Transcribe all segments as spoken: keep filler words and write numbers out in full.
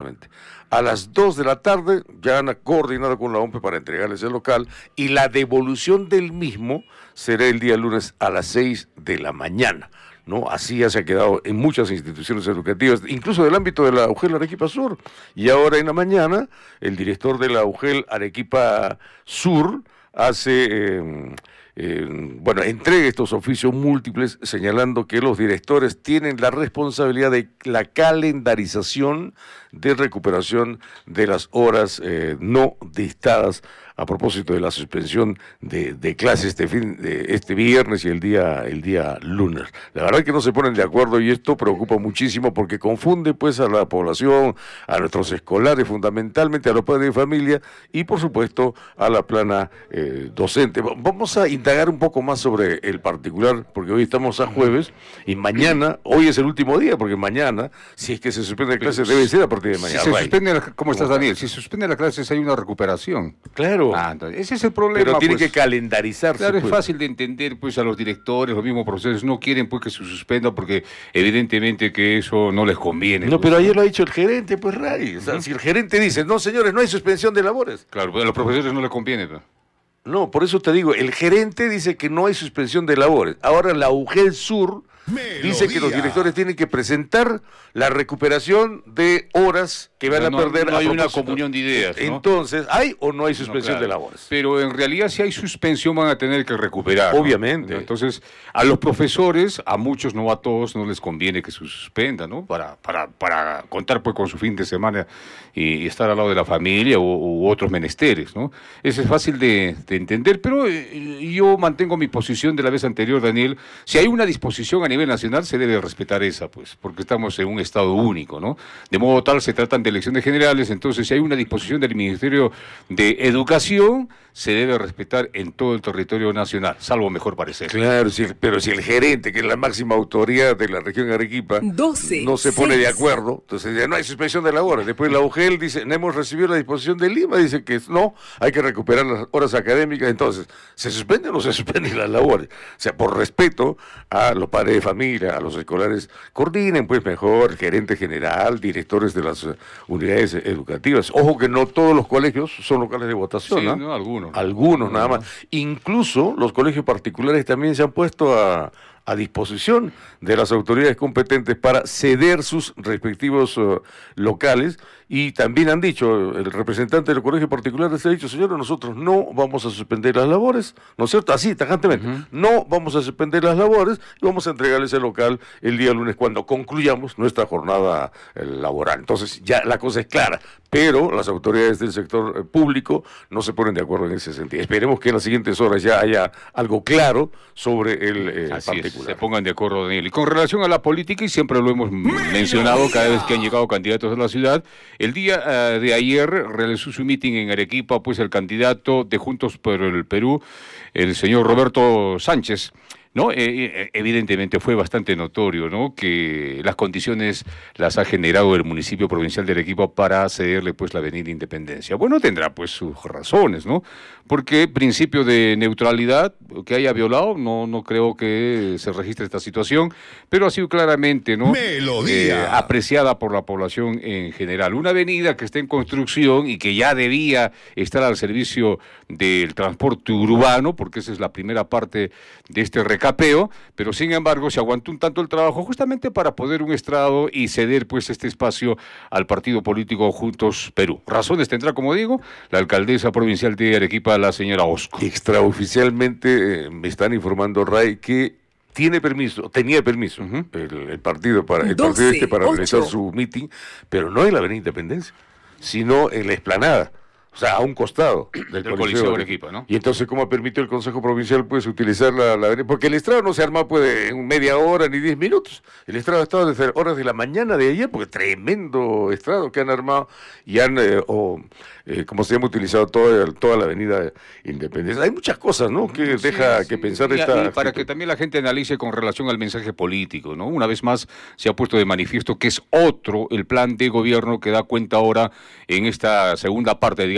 exactamente. A las dos de la tarde ya han coordinado con la O M P E para entregarles el local y la devolución del mismo será el día lunes a las seis de la mañana, ¿no? Así ya se ha quedado en muchas instituciones educativas, incluso del ámbito de la U G E L Arequipa Sur. Y ahora en la mañana, el director de la U G E L Arequipa Sur hace... Eh, Eh, bueno, entrega estos oficios múltiples señalando que los directores tienen la responsabilidad de la calendarización de recuperación de las horas eh, no dictadas a propósito de la suspensión de, de clases este fin de este viernes y el día el día lunes. La verdad es que no se ponen de acuerdo y esto preocupa muchísimo porque confunde pues a la población, a nuestros escolares, fundamentalmente a los padres de familia y por supuesto a la plana eh, docente. Vamos a indagar un poco más sobre el particular porque hoy estamos a jueves y mañana, hoy es el último día porque mañana, si es que se suspende clases, debe ser a partir de mañana. Si se suspende la, ¿Cómo estás, Daniel? Si se suspende las clases hay una recuperación. Claro. Ah, entonces, ese es el problema. Pero tiene pues, que calendarizarse. Claro, pues. Es fácil de entender, pues, a los directores, los mismos profesores no quieren, pues, que se suspenda porque evidentemente que eso no les conviene. No, pues, pero ayer lo ha dicho el gerente, pues, Ray. O sea, uh-huh. Si el gerente dice, no, señores, no hay suspensión de labores. Claro, pues a los profesores no les conviene, pues. No, por eso te digo, el gerente dice que no hay suspensión de labores. Ahora la U G E L Sur Melodía. Dice que los directores tienen que presentar la recuperación de horas que van no, a perder. No hay a una comunión de ideas, ¿no? Entonces, ¿hay o no hay suspensión no, claro. de labores? Pero en realidad si hay suspensión van a tener que recuperar. Obviamente. ¿no? Entonces, a los profesores, a muchos, no a todos, no les conviene que se suspenda, ¿no? Para, para, para contar pues con su fin de semana y, y estar al lado de la familia u, u otros menesteres, ¿no? Eso es fácil de, de entender, pero eh, yo mantengo mi posición de la vez anterior, Daniel. Si hay una disposición a nivel nacional, se debe respetar esa, pues, porque estamos en un estado único, ¿no? De modo tal, se tratan de elecciones generales, entonces si hay una disposición del Ministerio de Educación, se debe respetar en todo el territorio nacional, salvo mejor parecer. Claro, si, pero si el gerente, que es la máxima autoridad de la región Arequipa, doce, no se pone seis. De acuerdo, entonces ya no hay suspensión de labores. Después la U G E L dice, no hemos recibido la disposición de Lima, dice que no, hay que recuperar las horas académicas, entonces, ¿se suspenden o no se suspenden las labores? O sea, por respeto a los padres de familia, a los escolares, coordinen pues mejor, gerente general, directores de las uh, unidades educativas. Ojo que no todos los colegios son locales de votación, sí, ¿no? no algunos. Algunos, nada más. Incluso los colegios particulares también se han puesto a, a disposición de las autoridades competentes para ceder sus respectivos uh, locales y también han dicho, el representante del colegio particular les ha dicho, señores, nosotros no vamos a suspender las labores, ¿no es cierto? Así, tajantemente, uh-huh. no vamos a suspender las labores y vamos a entregarles el local el día lunes cuando concluyamos nuestra jornada eh, laboral. Entonces ya la cosa es clara, pero las autoridades del sector eh, público no se ponen de acuerdo en ese sentido. Esperemos que en las siguientes horas ya haya algo claro sobre el eh, Así particular. Es, se pongan de acuerdo, Daniel. Y con relación a la política, y siempre lo hemos mencionado cada vez que han llegado candidatos a la ciudad, el día uh, de ayer realizó su meeting en Arequipa, pues el candidato de Juntos por el Perú, el señor Roberto Sánchez, ¿no? Eh, evidentemente fue bastante notorio, ¿no?, que las condiciones las ha generado el municipio provincial de Arequipa para cederle pues la avenida Independencia. Bueno, tendrá pues sus razones, ¿no? Porque principio de neutralidad que haya violado, no, no creo que se registre esta situación, pero ha sido claramente, ¿no?, eh, apreciada por la población en general. Una avenida que está en construcción y que ya debía estar al servicio del transporte urbano, porque esa es la primera parte de este recapeo, pero sin embargo se aguantó un tanto el trabajo justamente para poder un estrado y ceder pues este espacio al partido político Juntos Perú. Razones tendrá, como digo, la alcaldesa provincial de Arequipa, la señora Osco. Extraoficialmente eh, me están informando, Ray, que tiene permiso, tenía permiso uh-huh. el, el partido para el doce, partido este para ocho. Realizar su meeting, pero no en la avenida Independencia, sino en la explanada. O sea, a un costado del, del Coliseo de Arequipa, ¿no? Y entonces, ¿cómo permitió el Consejo Provincial pues utilizar la, la avenida? Porque el estrado no se arma pues en media hora ni diez minutos. El estrado ha estado desde horas de la mañana de ayer, porque tremendo estrado que han armado y han, eh, o, eh, como se llama, utilizado toda, toda la avenida Independencia. Hay muchas cosas, ¿no?, que sí, deja sí. que pensar y, esta... Y para que también la gente analice con relación al mensaje político, ¿no? Una vez más se ha puesto de manifiesto que es otro el plan de gobierno que da cuenta ahora en esta segunda parte, digamos,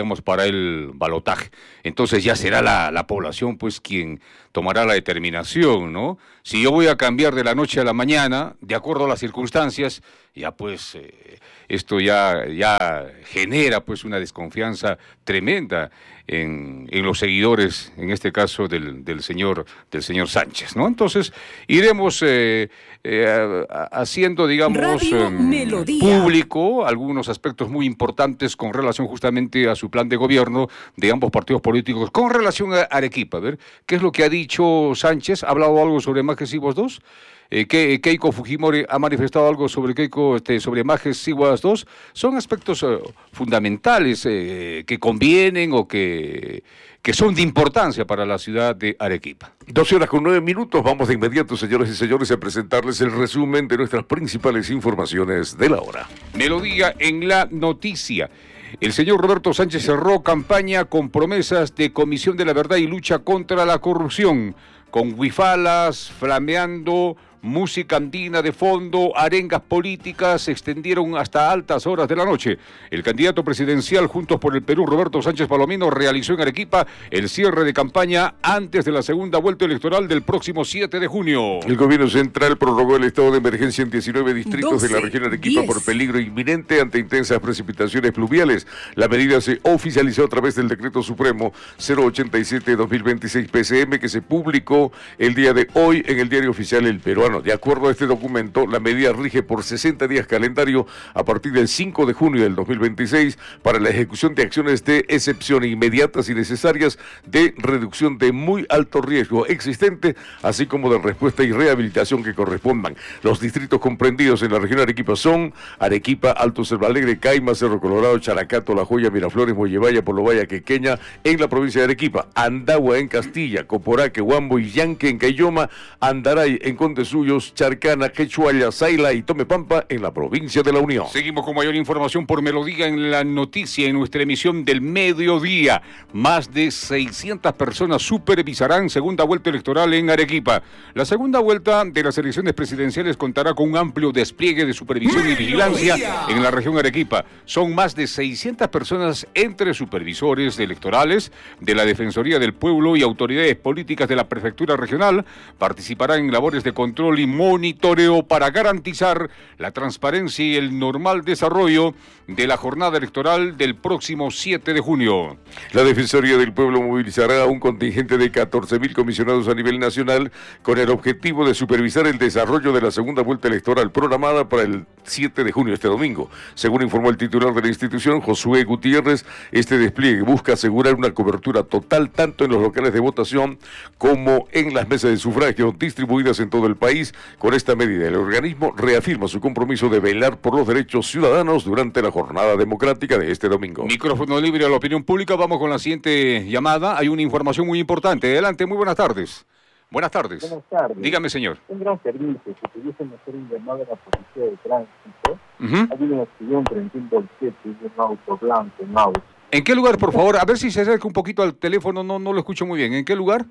digamos, para el balotaje. Entonces ya será la, la población, pues, quien tomará la determinación, ¿no? Si yo voy a cambiar de la noche a la mañana, de acuerdo a las circunstancias, ya pues eh, esto ya, ya genera pues una desconfianza tremenda en, en los seguidores, en este caso del, del señor del señor Sánchez, ¿no? Entonces iremos eh, eh, haciendo, digamos, eh, público algunos aspectos muy importantes con relación justamente a su plan de gobierno de ambos partidos políticos, con relación a Arequipa. A ver, ¿qué es lo que ha dicho Sánchez? ¿Ha hablado algo sobre Majes Siguas dos? Eh, que Keiko Fujimori ha manifestado algo sobre Keiko, este, sobre Majes Siguas dos. Son aspectos eh, fundamentales eh, que convienen o que, que son de importancia para la ciudad de Arequipa. doce horas con nueve minutos, vamos de inmediato, señoras y señores, a presentarles el resumen de nuestras principales informaciones de la hora. Melodía en la noticia. El señor Roberto Sánchez cerró campaña con promesas de Comisión de la Verdad y lucha contra la corrupción, con huifalas, flameando, música andina de fondo, arengas políticas se extendieron hasta altas horas de la noche. El candidato presidencial Juntos por el Perú, Roberto Sánchez Palomino, realizó en Arequipa el cierre de campaña antes de la segunda vuelta electoral del próximo siete de junio. El gobierno central prorrogó el estado de emergencia en diecinueve distritos doce, de la región Arequipa diez. Por peligro inminente ante intensas precipitaciones pluviales. La medida se oficializó a través del decreto supremo cero ochenta y siete guión dos mil veintiséis P C M que se publicó el día de hoy en el diario oficial El Peruano. De acuerdo a este documento, la medida rige por sesenta días calendario a partir del cinco de junio del dos mil veintiséis para la ejecución de acciones de excepción inmediatas y necesarias de reducción de muy alto riesgo existente, así como de respuesta y rehabilitación que correspondan. Los distritos comprendidos en la región Arequipa son Arequipa, Alto Selva Alegre, Caima, Cerro Colorado, Characato, La Joya, Miraflores, Mollevaya, Polobaya, Quequeña en la provincia de Arequipa, Andagua en Castilla, Coporaque, Huambo y Yanque en Caylloma, Andaray en Condesullo, Charcana, Quechuaya, Saila y Tomepampa en la provincia de La Unión. Seguimos con mayor información por Melodía en la noticia en nuestra emisión del mediodía. Más de seiscientas personas supervisarán segunda vuelta electoral en Arequipa. La segunda vuelta de las elecciones presidenciales contará con un amplio despliegue de supervisión y vigilancia en la región Arequipa. Son más de seiscientas personas entre supervisores electorales de la Defensoría del Pueblo y autoridades políticas de la Prefectura Regional. Participarán en labores de control y monitoreo para garantizar la transparencia y el normal desarrollo de la jornada electoral del próximo siete de junio. La Defensoría del Pueblo movilizará un contingente de catorce mil comisionados a nivel nacional con el objetivo de supervisar el desarrollo de la segunda vuelta electoral programada para el siete de junio, este domingo. Según informó el titular de la institución, Josué Gutiérrez, este despliegue busca asegurar una cobertura total tanto en los locales de votación como en las mesas de sufragio distribuidas en todo el país. Con esta medida, el organismo reafirma su compromiso de velar por los derechos ciudadanos durante la jornada democrática de este domingo. Micrófono libre a la opinión pública. Vamos con la siguiente llamada. Hay una información muy importante. Adelante, muy buenas tardes. Buenas tardes. Buenas tardes. Dígame, señor. Un gran servicio. Si pudiesen hacer un llamado a la policía de tránsito, uh-huh. Hay un accidente entre un bolquete y un auto blanco, un auto. ¿En qué lugar, por favor? A ver si se acerca un poquito al teléfono. No, no lo escucho muy bien. ¿En qué lugar?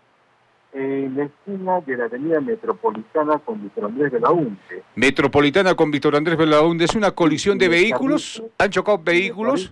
En la esquina de la avenida Metropolitana con Víctor Andrés Belaúnde. Metropolitana con Víctor Andrés Belaúnde. ¿Es una colisión de vehículos? ¿Han chocado vehículos?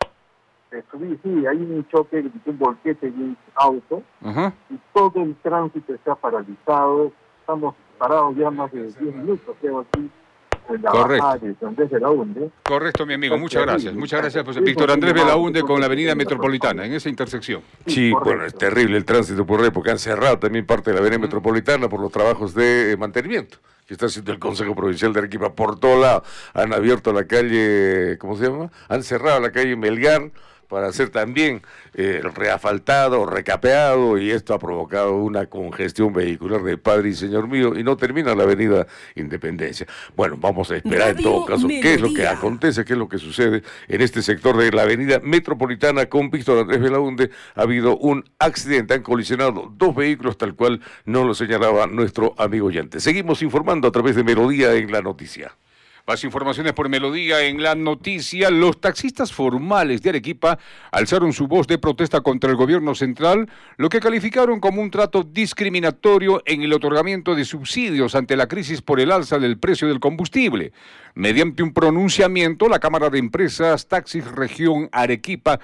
Sí, hay un choque de un volquete y un auto. Uh-huh. Y todo el tránsito está paralizado. Estamos parados ya más de diez minutos, creo, aquí. Correcto. De Correcto, mi amigo. Muchas gracias. Muchas gracias, pues, Víctor Andrés Belaúnde con la avenida Metropolitana, en esa intersección. Sí, bueno, es terrible el tránsito por ahí, porque han cerrado también parte de la avenida uh-huh. Metropolitana por los trabajos de mantenimiento que está haciendo el Consejo Provincial de Arequipa por todo lado. Han abierto la calle, ¿cómo se llama? Han cerrado la calle Melgar para hacer también eh, reasfaltado, recapeado, y esto ha provocado una congestión vehicular de padre y señor mío, y no termina la avenida Independencia. Bueno, vamos a esperar Radio en todo caso Melodía. Qué es lo que acontece, qué es lo que sucede en este sector de la avenida Metropolitana con Víctor Andrés Belaúnde. Ha habido un accidente, han colisionado dos vehículos, tal cual nos lo señalaba nuestro amigo oyente. Seguimos informando a través de Melodía en la noticia. Más informaciones por Melodía en la noticia. Los taxistas formales de Arequipa alzaron su voz de protesta contra el gobierno central, lo que calificaron como un trato discriminatorio en el otorgamiento de subsidios ante la crisis por el alza del precio del combustible. Mediante un pronunciamiento, la Cámara de Empresas Taxis Región Arequipa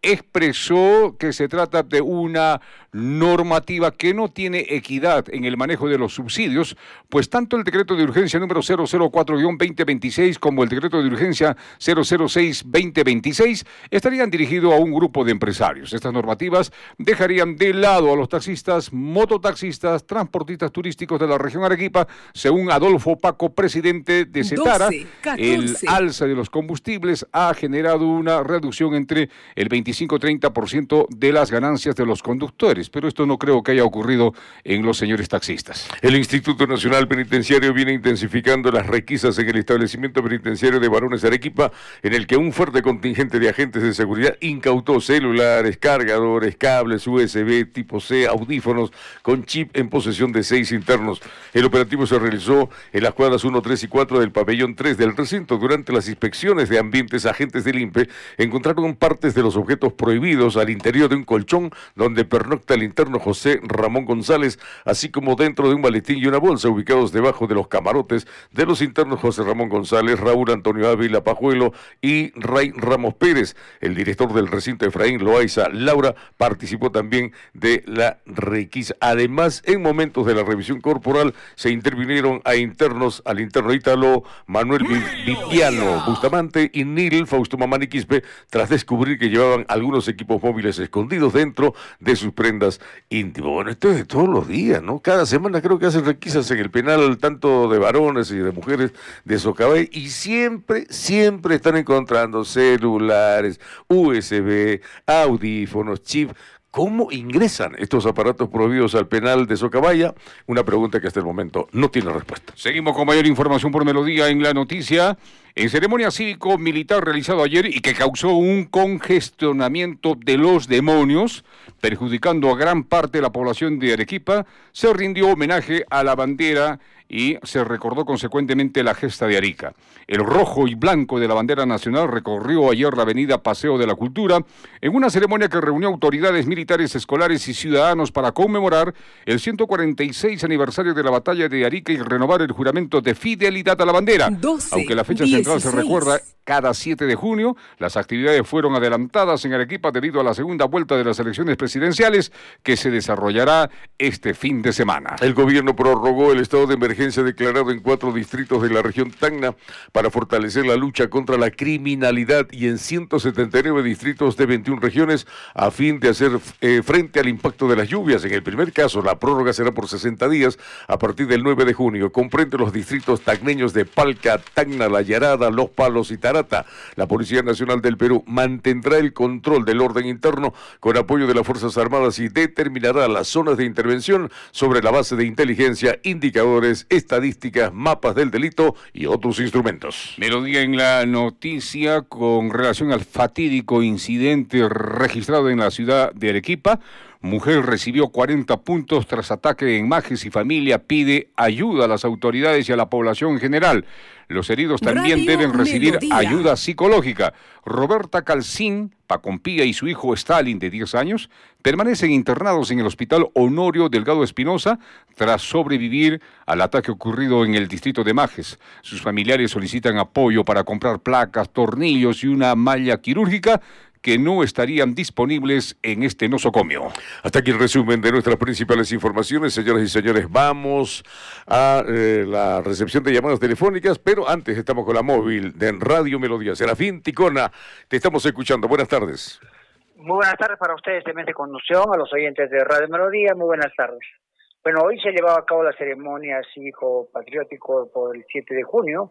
expresó que se trata de una normativa que no tiene equidad en el manejo de los subsidios, pues tanto el decreto de urgencia número cero cero cuatro guión veinte veintiséis como el decreto de urgencia cero cero seis guión veinte veintiséis estarían dirigidos a un grupo de empresarios. Estas normativas dejarían de lado a los taxistas, mototaxistas, transportistas turísticos de la región Arequipa, según Adolfo Paco, presidente de Cetara. doce, catorce. El alza de los combustibles ha generado una reducción entre el veinticinco y treinta por ciento de las ganancias de los conductores, pero esto no creo que haya ocurrido en los señores taxistas. El Instituto Nacional Penitenciario viene intensificando las requisas en el establecimiento penitenciario de Varones Arequipa, en el que un fuerte contingente de agentes de seguridad incautó celulares, cargadores, cables U S B tipo C, audífonos con chip en posesión de seis internos. El operativo se realizó en las cuadras uno, tres y cuatro del pabellón tres del recinto. Durante las inspecciones de ambientes, agentes del I N P E encontraron partes de los objetos prohibidos al interior de un colchón donde pernocta el interno José Ramón González, así como dentro de un maletín y una bolsa ubicados debajo de los camarotes de los internos José Ramón González, Raúl Antonio Ávila Pajuelo y Ray Ramos Pérez. El director del recinto, Efraín Loaiza Laura, participó también de la requisa. Además, en momentos de la revisión corporal se intervinieron a internos, al interno ítalo Manuel Viviano Bustamante y Nil Fausto Mamani Quispe, tras descubrir que llevaban algunos equipos móviles escondidos dentro de sus prendas íntimas. Bueno, esto es de todos los días, ¿no? Cada semana creo que hacen requisas en el penal, tanto de varones y de mujeres de Socabay, y siempre, siempre están encontrando celulares, U S B, audífonos, chip. ¿Cómo ingresan estos aparatos prohibidos al penal de Socabaya? Una pregunta que hasta el momento no tiene respuesta. Seguimos con mayor información por Melodía en la noticia. En ceremonia cívico-militar realizado ayer y que causó un congestionamiento de los demonios, perjudicando a gran parte de la población de Arequipa, se rindió homenaje a la bandera y se recordó consecuentemente la gesta de Arica. El rojo y blanco de la bandera nacional recorrió ayer la avenida Paseo de la Cultura en una ceremonia que reunió autoridades militares, escolares y ciudadanos para conmemorar el ciento cuarenta y seis aniversario de la batalla de Arica y renovar el juramento de fidelidad a la bandera. doce, Aunque la fecha dieciséis. Central se recuerda cada siete de junio, las actividades fueron adelantadas en Arequipa debido a la segunda vuelta de las elecciones presidenciales que se desarrollará este fin de semana. El gobierno prorrogó el estado de emergencia declarado en cuatro distritos de la región Tacna para fortalecer la lucha contra la criminalidad y en ciento setenta y nueve distritos de veintiuna regiones a fin de hacer eh, frente al impacto de las lluvias. En el primer caso, la prórroga será por sesenta días a partir del nueve de junio. Comprende los distritos tacneños de Palca, Tacna, La Yarada, Los Palos y Tarata. La Policía Nacional del Perú mantendrá el control del orden interno con apoyo de las Fuerzas Armadas y determinará las zonas de intervención sobre la base de inteligencia, indicadores, estadísticas, mapas del delito y otros instrumentos. Melodía en la noticia con relación al fatídico incidente registrado en la ciudad de Arequipa. Mujer recibió cuarenta puntos tras ataque en Majes y familia pide ayuda a las autoridades y a la población en general. Los heridos también Radio deben recibir Melodía. Ayuda psicológica. Roberta Calcín, Pacompía y su hijo Stalin, de diez años, permanecen internados en el Hospital Honorio Delgado Espinosa tras sobrevivir al ataque ocurrido en el distrito de Majes. Sus familiares solicitan apoyo para comprar placas, tornillos y una malla quirúrgica que no estarían disponibles en este nosocomio. Hasta aquí el resumen de nuestras principales informaciones. Señoras y señores, vamos a eh, la recepción de llamadas telefónicas, pero antes estamos con la móvil de Radio Melodía. Serafín Ticona, te estamos escuchando. Buenas tardes. Muy buenas tardes para ustedes, de conducción, a los oyentes de Radio Melodía, muy buenas tardes. Bueno, hoy se llevaba a cabo la ceremonia cívico-patriótico por el siete de junio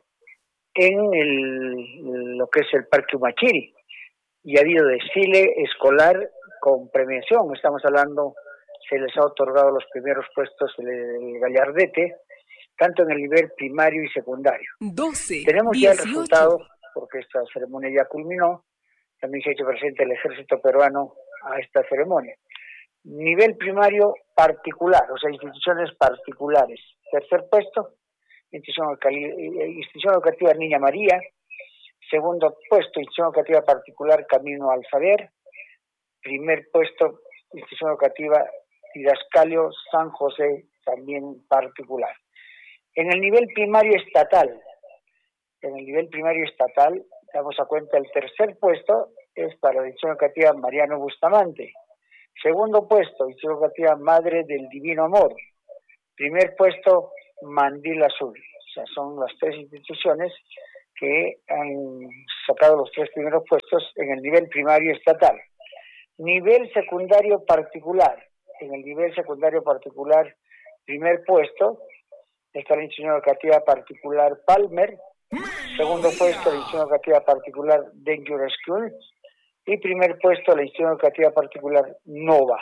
en el, lo que es el Parque Humachiri. Y ha habido desfile escolar con premiación. Estamos hablando, se les ha otorgado los primeros puestos el gallardete, tanto en el nivel primario y secundario. doce, Tenemos dieciocho. Ya el resultado, porque esta ceremonia ya culminó. También se ha hecho presente el ejército peruano a esta ceremonia. Nivel primario particular, o sea, instituciones particulares. Tercer puesto, institución, institución educativa Niña María. Segundo puesto, institución educativa particular Camino al Saber. Primer puesto, institución educativa Didascalio San José, también particular. En el nivel primario estatal, en el nivel primario estatal, damos a cuenta el tercer puesto es para la institución educativa Mariano Bustamante. Segundo puesto, institución educativa Madre del Divino Amor. Primer puesto, Mandil Azul. O sea, son las tres instituciones que han sacado los tres primeros puestos en el nivel primario estatal. Nivel secundario particular. En el nivel secundario particular, primer puesto, está la institución educativa particular Palmer. Segundo puesto, la institución educativa particular Dangerous School. Y primer puesto, la institución educativa particular Nova.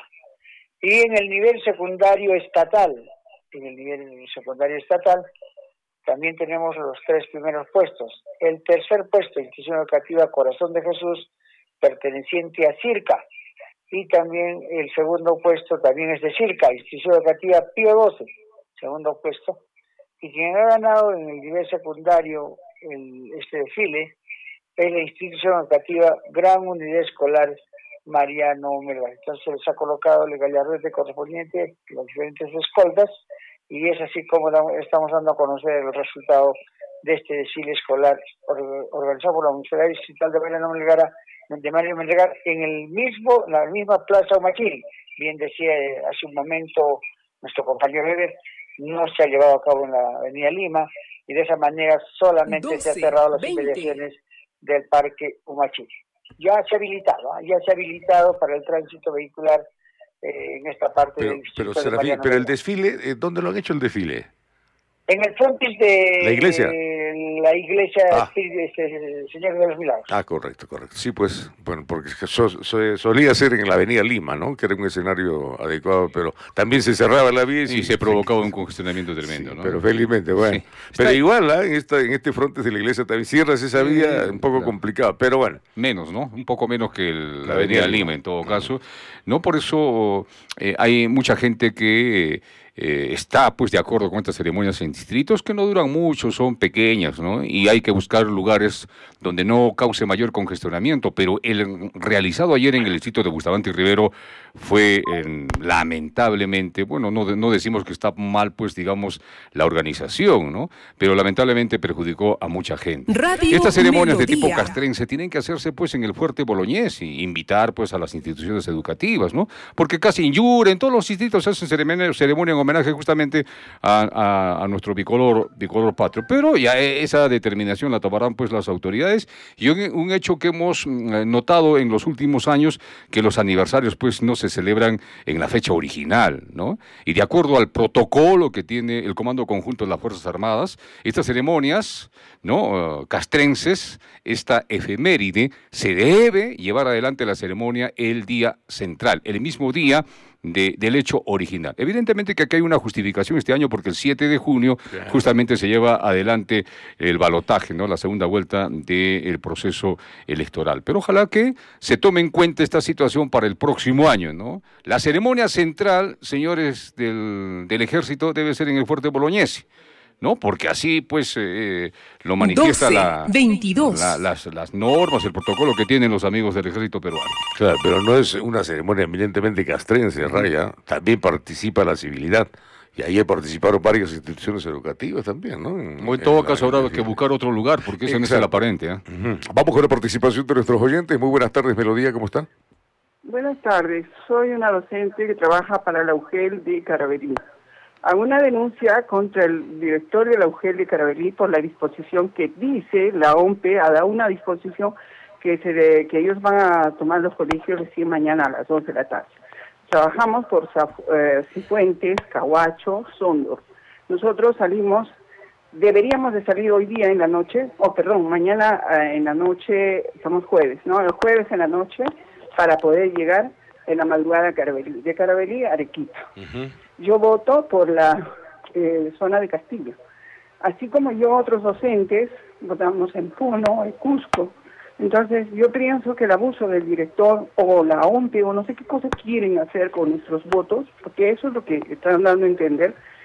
Y en el nivel secundario estatal, en el nivel secundario estatal, también tenemos los tres primeros puestos. El tercer puesto, institución educativa Corazón de Jesús, perteneciente a Circa. Y también el segundo puesto también es de Circa, institución educativa Pío doce, segundo puesto. Y quien ha ganado en el nivel secundario el, este desfile es la institución educativa Gran Unidad Escolar Mariano Melgar. Entonces se les ha colocado el gallardete correspondiente, las diferentes escoltas, y es así como estamos dando a conocer el resultado de este desfile escolar organizado por la Municipalidad Distrital de Mariano Melgar, de Mario Melgar, en el mismo, la misma Plaza Humachil. Bien decía hace un momento nuestro compañero Weber, no se ha llevado a cabo en la Avenida Lima, y de esa manera solamente doce, se ha cerrado las inmediaciones del Parque Humachil. Ya se ha habilitado, ¿eh? ya se ha habilitado para el tránsito vehicular eh, en esta parte pero, del pero, de Serafín, pero el desfile, ¿dónde lo han hecho el desfile? En el frontis de la iglesia, la iglesia ah. este, Señor de los Milagros. Ah, correcto, correcto. Sí, pues, bueno, porque so, so, solía ser en la Avenida Lima, ¿no? Que era un escenario adecuado, pero también se cerraba la vía y, y se, se provocaba un congestionamiento tremendo, sí, ¿no? Pero felizmente, bueno. Sí. Pero Está igual, ¿eh? en, esta, en este frontis de la iglesia también cierras esa vía, un poco claro. complicado, pero bueno. Menos, ¿no? Un poco menos que el, la Avenida Lima, Lima, en todo caso. No, por eso eh, hay mucha gente que... Eh, Eh, está pues de acuerdo con estas ceremonias en distritos que no duran mucho, son pequeñas, ¿no? Y hay que buscar lugares donde no cause mayor congestionamiento, pero el realizado ayer en el distrito de Bustamante y Rivero fue eh, lamentablemente, bueno, no, no decimos que está mal pues digamos la organización, ¿no? Pero lamentablemente perjudicó a mucha gente. Radio Estas ceremonias Melodía. de tipo castrense tienen que hacerse pues en el Fuerte Bolognesi, invitar pues a las instituciones educativas, ¿no? Porque casi en Yure, en todos los distritos se hacen ceremonias ceremonia en homenaje justamente a, a, a nuestro bicolor, bicolor patrio, pero ya esa determinación la tomarán pues las autoridades, y un, un hecho que hemos notado en los últimos años, que los aniversarios pues no se celebran en la fecha original, ¿no? Y de acuerdo al protocolo que tiene el Comando Conjunto de las Fuerzas Armadas, estas ceremonias, ¿no? Uh, castrenses, esta efeméride, se debe llevar adelante la ceremonia el día central, el mismo día De, del hecho original. Evidentemente que aquí hay una justificación este año porque el siete de junio claro. justamente se lleva adelante el balotaje, ¿no? La segunda vuelta del proceso electoral. Pero ojalá que se tome en cuenta esta situación para el próximo año, ¿no? La ceremonia central, señores del, del ejército, debe ser en el Fuerte Bolognesi, ¿no? Porque así, pues, eh, lo manifiesta doce, la, veintidós. La, las, las normas, el protocolo que tienen los amigos del ejército peruano. Claro, pero no es una ceremonia eminentemente castrense, Raya. También participa la civilidad. Y ayer participaron varias instituciones educativas también, ¿no? En, en todo en caso la, habrá que buscar otro lugar, porque ese no es el aparente, ¿eh? Uh-huh. Vamos con la participación de nuestros oyentes. Muy buenas tardes, Melodía, ¿cómo están? Buenas tardes, soy una docente que trabaja para la U G E L de Carabalí. Hago una denuncia contra el director de la U G E L de Carabalí por la disposición que dice, la O M P E ha dado una disposición que, se de, que ellos van a tomar los colegios recién mañana a las dos de la tarde. Trabajamos por eh, Cifuentes, Cahuacho, Sondor. Nosotros salimos, deberíamos de salir hoy día en la noche, o oh, perdón, mañana eh, en la noche, estamos jueves, ¿no? El jueves en la noche, para poder llegar en la madrugada a Carabalí, de Carabalí a Arequipa. Uh-huh. Yo voto por la eh, zona de Castillo. Así como yo, otros docentes, votamos en Puno, en Cusco. Entonces, yo pienso que el abuso del director o la O M P E o no sé qué cosa quieren hacer con nuestros votos, porque eso es lo que están dando a entender,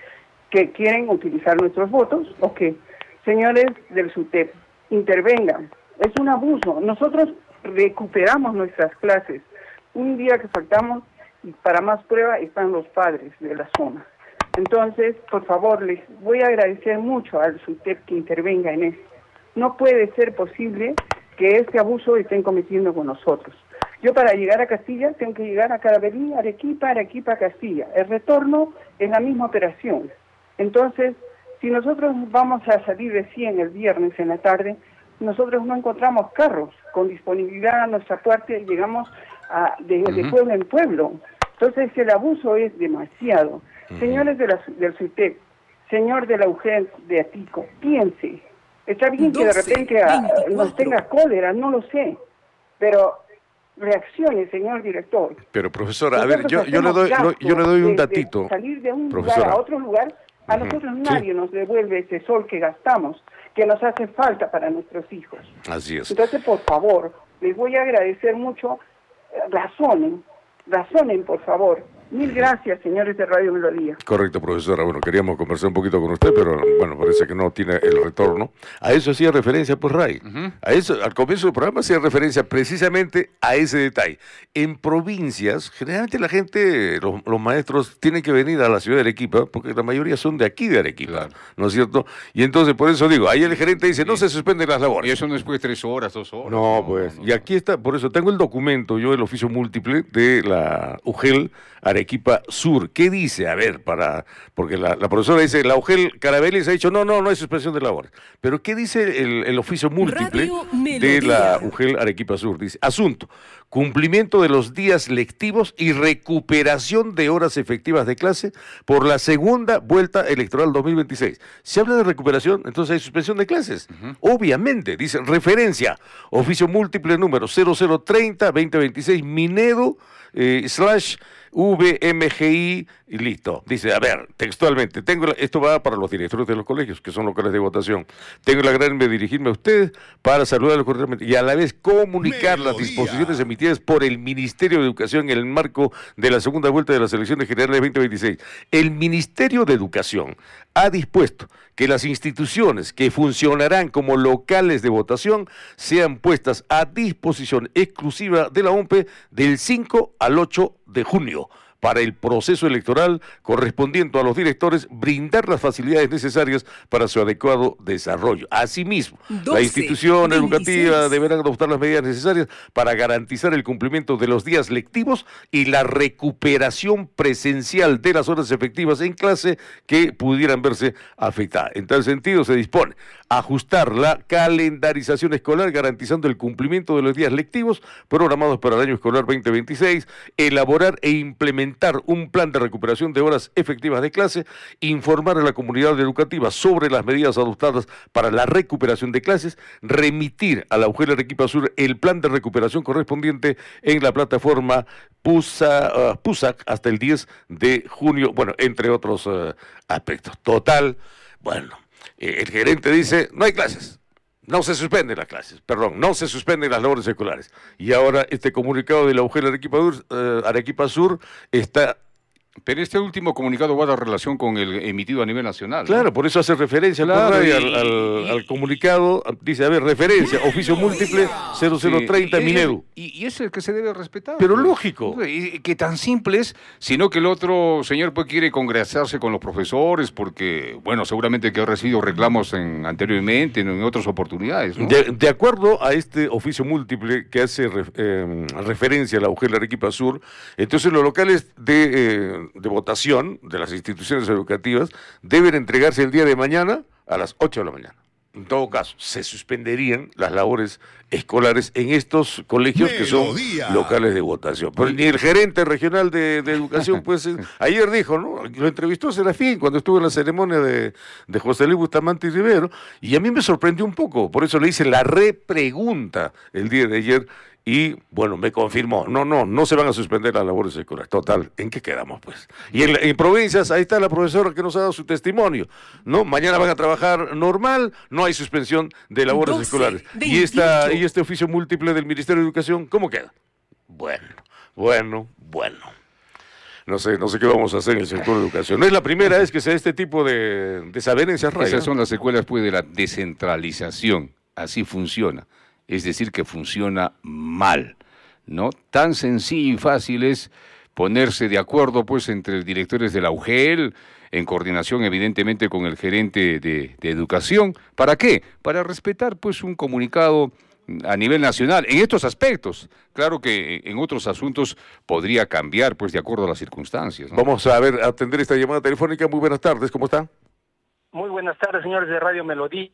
que quieren utilizar nuestros votos o qué? Señores del SUTEP, intervengan. Es un abuso. Nosotros recuperamos nuestras clases. Un día que faltamos, y para más prueba están los padres de la zona. Entonces, por favor, les voy a agradecer mucho al SUTEP que intervenga en esto. No puede ser posible que este abuso estén cometiendo con nosotros. Yo para llegar a Castilla tengo que llegar a Carabalí, Arequipa, Arequipa, Castilla. El retorno es la misma operación. Entonces, si nosotros vamos a salir de cien el viernes en la tarde, nosotros no encontramos carros con disponibilidad a nuestra puerta y llegamos a, de, uh-huh. de pueblo en pueblo. Entonces el abuso es demasiado. Uh-huh. Señores de la, del SUTEP, señor de la U G E L de Atico, piense. Está bien que de repente a, nos tenga cólera, no lo sé, pero reaccione, señor director. Pero profesora, nosotros a ver, yo, yo, le doy, no, yo le doy un datito. De, de salir de un profesora. lugar a otro lugar, a uh-huh. nosotros nadie sí. nos devuelve ese sol que gastamos, que nos hace falta para nuestros hijos. Así es. Entonces, por favor, les voy a agradecer mucho, razonen, razonen, por favor. Mil gracias, señores de Radio Melodía. Correcto, profesora. Bueno, queríamos conversar un poquito con usted, pero bueno, parece que no tiene el retorno. A eso hacía referencia, pues, Ray. Uh-huh. A eso, al comienzo del programa hacía referencia precisamente a ese detalle. En provincias, generalmente la gente, los, los maestros, tienen que venir a la ciudad de Arequipa, porque la mayoría son de aquí de Arequipa, claro. ¿No es cierto? Y entonces, por eso digo, ahí el gerente dice, sí. no se suspenden las labores. Y eso no es después de tres horas, dos horas. No, no pues, no, no, y aquí está, por eso tengo el documento, yo el oficio múltiple de la U G E L Arequipa Sur. ¿Qué dice? A ver, para porque la, la profesora dice, la U G E L Carabelis ha dicho, no, no, no hay suspensión de labores. Pero ¿qué dice el, el oficio múltiple de la U G E L Arequipa Sur? Dice, asunto, cumplimiento de los días lectivos y recuperación de horas efectivas de clase por la segunda vuelta electoral dos mil veintiséis. Si habla de recuperación, entonces hay suspensión de clases. Uh-huh. Obviamente, dice, referencia, oficio múltiple número cero cero treinta veinte veintiséis, Minedo, eh, slash V M G I y listo. Dice, a ver, textualmente, tengo la, esto va para los directores de los colegios, que son locales de votación. Tengo la gran de dirigirme a ustedes para saludarlos cordialmente y a la vez comunicar Melodía. Las disposiciones emitidas por el Ministerio de Educación en el marco de la segunda vuelta de las elecciones generales veinte veintiséis. El Ministerio de Educación ha dispuesto que las instituciones que funcionarán como locales de votación sean puestas a disposición exclusiva de la O M P E del cinco al ocho de junio para el proceso electoral correspondiente a los directores, brindar las facilidades necesarias para su adecuado desarrollo. Asimismo, doce, la institución veintiséis. Educativa deberá adoptar las medidas necesarias para garantizar el cumplimiento de los días lectivos y la recuperación presencial de las horas efectivas en clase que pudieran verse afectadas. En tal sentido, se dispone ajustar la calendarización escolar garantizando el cumplimiento de los días lectivos programados para el año escolar veinte veintiséis, elaborar e implementar un plan de recuperación de horas efectivas de clase, informar a la comunidad educativa sobre las medidas adoptadas para la recuperación de clases, remitir a la U G E L Arequipa Sur el plan de recuperación correspondiente en la plataforma PUSA, uh, PUSAC hasta el diez de junio, bueno, entre otros uh, aspectos. Total, bueno, eh, el gerente dice, no hay clases. No se suspenden las clases, perdón, no se suspenden las labores escolares. Y ahora este comunicado de la U G E L Arequipa, uh, Arequipa Sur está... Pero este último comunicado va a dar relación con el emitido a nivel nacional. Claro, ¿no? Por eso hace referencia claro, y, al, al, y, al comunicado, dice, a ver, referencia, oficio múltiple cero cero treinta, sí, Minedu. Y, y es el que se debe respetar. Pero pues, lógico. Y, que tan simple es, sino que el otro señor pues quiere congraciarse con los profesores porque, bueno, seguramente que ha recibido reclamos en, anteriormente, en, en otras oportunidades, ¿no? De, de acuerdo a este oficio múltiple que hace re, eh, referencia a la U G E L Arequipa Sur, entonces los locales de... Eh, de votación de las instituciones educativas deben entregarse el día de mañana a las ocho de la mañana. En todo caso, se suspenderían las labores escolares en estos colegios Melodía. Que son locales de votación. Pero ni el gerente regional de, de educación, pues, ayer dijo, ¿no? Lo entrevistó Serafín cuando estuvo en la ceremonia de, de José Luis Bustamante y Rivero, y a mí me sorprendió un poco, por eso le hice la repregunta el día de ayer, y bueno, me confirmó, no, no, no se van a suspender las labores escolares. Total, ¿en qué quedamos pues? Y en, en provincias, ahí está la profesora que nos ha dado su testimonio, ¿no? Mañana van a trabajar normal, no hay suspensión de labores doce, escolares. Y, esta, y este oficio múltiple del Ministerio de Educación, ¿cómo queda? Bueno, bueno, bueno. no sé, no sé qué vamos a hacer en el sector de educación. No es la primera vez que se da este tipo de desavenencias. Esas son las secuelas pues de la descentralización. Así funciona. Es decir, que funciona mal, ¿no? Tan sencillo y fácil es ponerse de acuerdo pues entre directores de la U G E L, en coordinación evidentemente con el gerente de, de educación. ¿Para qué? Para respetar pues un comunicado a nivel nacional en estos aspectos. Claro que en otros asuntos podría cambiar pues de acuerdo a las circunstancias, ¿no? Vamos a ver, a atender esta llamada telefónica. Muy buenas tardes, ¿cómo está? Muy buenas tardes, señores de Radio Melodía.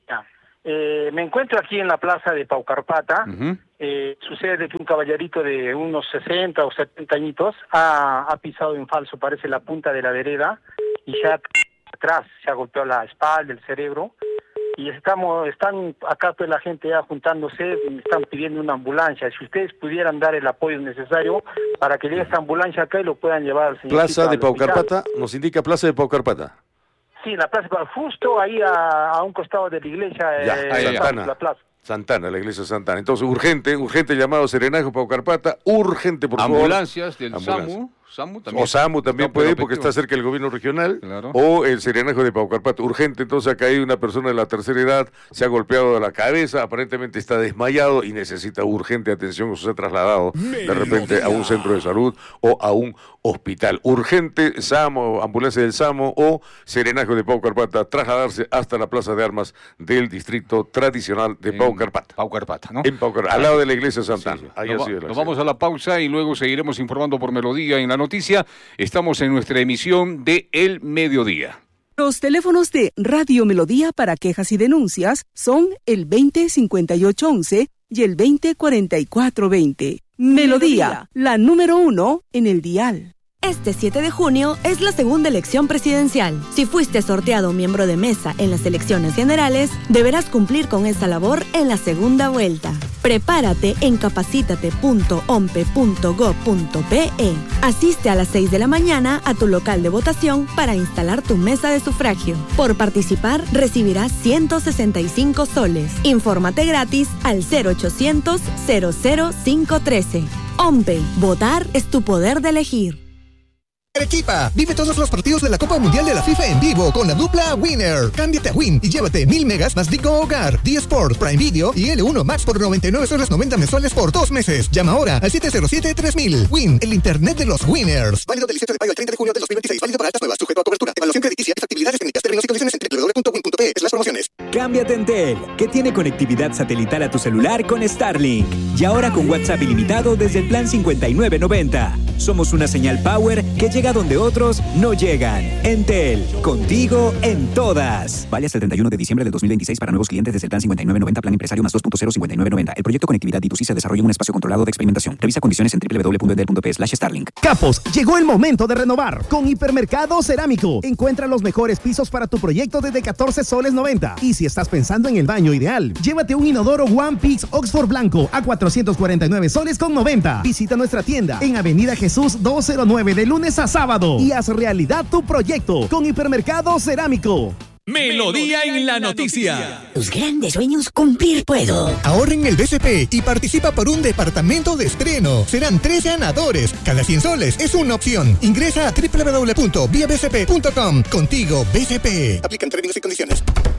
Eh, me encuentro aquí en la plaza de Paucarpata. Uh-huh. eh, sucede que un caballerito de unos sesenta o setenta añitos ha, ha pisado en falso, parece la punta de la vereda, y ya atrás se ha golpeado la espalda, el cerebro, y estamos, están acá toda la gente ya juntándose, me están pidiendo una ambulancia. Si ustedes pudieran dar el apoyo necesario para que llegue esta ambulancia acá y lo puedan llevar al señor. Plaza de Paucarpata, nos indica Plaza de Paucarpata. Sí, la plaza, justo ahí a, a un costado de la iglesia, ya, eh, ahí, la, Santana, la plaza. Santana, la iglesia Santana. Entonces, urgente, urgente llamado Serenaje Paucarpata, urgente, por favor. Ambulancias del Ambulancia. SAMU. SAMU también. O SAMU también puede ir porque está cerca del gobierno regional. Claro. O el Serenaje de Paucarpata. Urgente, entonces acá hay una persona de la tercera edad, se ha golpeado la cabeza, aparentemente está desmayado y necesita urgente atención o se ha trasladado de repente a un centro de salud o a un hospital. Urgente, SAMU, ambulancia del SAMU o Serenaje de Paucarpata, trasladarse hasta la plaza de armas del distrito tradicional de Paucarpata. Paucarpata, ¿no? En Paucarpata, al lado de la iglesia Santana. Sí, sí. Ahí nos, ha sido nos vamos a la pausa y luego seguiremos informando por Melodía en la noticia. Estamos en nuestra emisión de El Mediodía. Los teléfonos de Radio Melodía para quejas y denuncias son el veinte cincuenta y ocho once y el veinte cuarenta y cuatro veinte. Melodía, la número uno en el dial. Este siete de junio es la segunda elección presidencial. Si fuiste sorteado miembro de mesa en las elecciones generales, deberás cumplir con esa labor en la segunda vuelta. Prepárate en capacítate punto ompe punto gob punto pe. Asiste a las seis de la mañana a tu local de votación para instalar tu mesa de sufragio. Por participar, recibirás ciento sesenta y cinco soles. Infórmate gratis al cero ochocientos cero cero cinco trece. OMPE, votar es tu poder de elegir. Arequipa, vive todos los partidos de la Copa Mundial de la FIFA en vivo con la dupla Winner. Cámbiate a Win y llévate mil megas más Digo Hogar, D-Sport, Prime Video y L uno Max por noventa y nueve soles noventa mensuales por dos meses. Llama ahora al siete cero siete tres mil. Win, el internet de los winners. Válido del diecisiete de mayo al treinta de junio de dos mil veintiséis. Válido para altas nuevas, sujeto a cobertura. Evaluación crediticia, factibilidades técnicas, términos y condiciones en doble u doble u doble u punto win punto pe slash promociones. Cámbiate a Entel, que tiene conectividad satelital a tu celular con Starlink. Y ahora con WhatsApp ilimitado desde el plan cincuenta y nueve noventa. Somos una señal power que llega donde otros no llegan. Entel, contigo en todas. Vale hasta el treinta y uno de diciembre del dos mil veintiséis para nuevos clientes desde el plan cincuenta y nueve noventa, plan empresario más dos punto cero cincuenta y nueve noventa. El proyecto Conectividad D dos C se desarrolla en un espacio controlado de experimentación. Revisa condiciones en doble u doble u doble u punto entel punto pe slash Starlink. Capos, llegó el momento de renovar. Con Hipermercado Cerámico, encuentra los mejores pisos para tu proyecto desde catorce soles noventa. Y si estás pensando en el baño ideal, llévate un inodoro One Pix Oxford blanco a cuatrocientos cuarenta y nueve soles con noventa. Visita nuestra tienda en Avenida Jesús doscientos nueve de lunes a sábado y haz realidad tu proyecto con Hipermercado Cerámico. Melodía en la noticia. Tus grandes sueños cumplir puedo. Ahorra en el B C P y participa por un departamento de estreno. Serán tres ganadores. Cada cien soles es una opción. Ingresa a doble u doble u doble u punto vía b c p punto com. Contigo, B C P. Aplican términos y condiciones.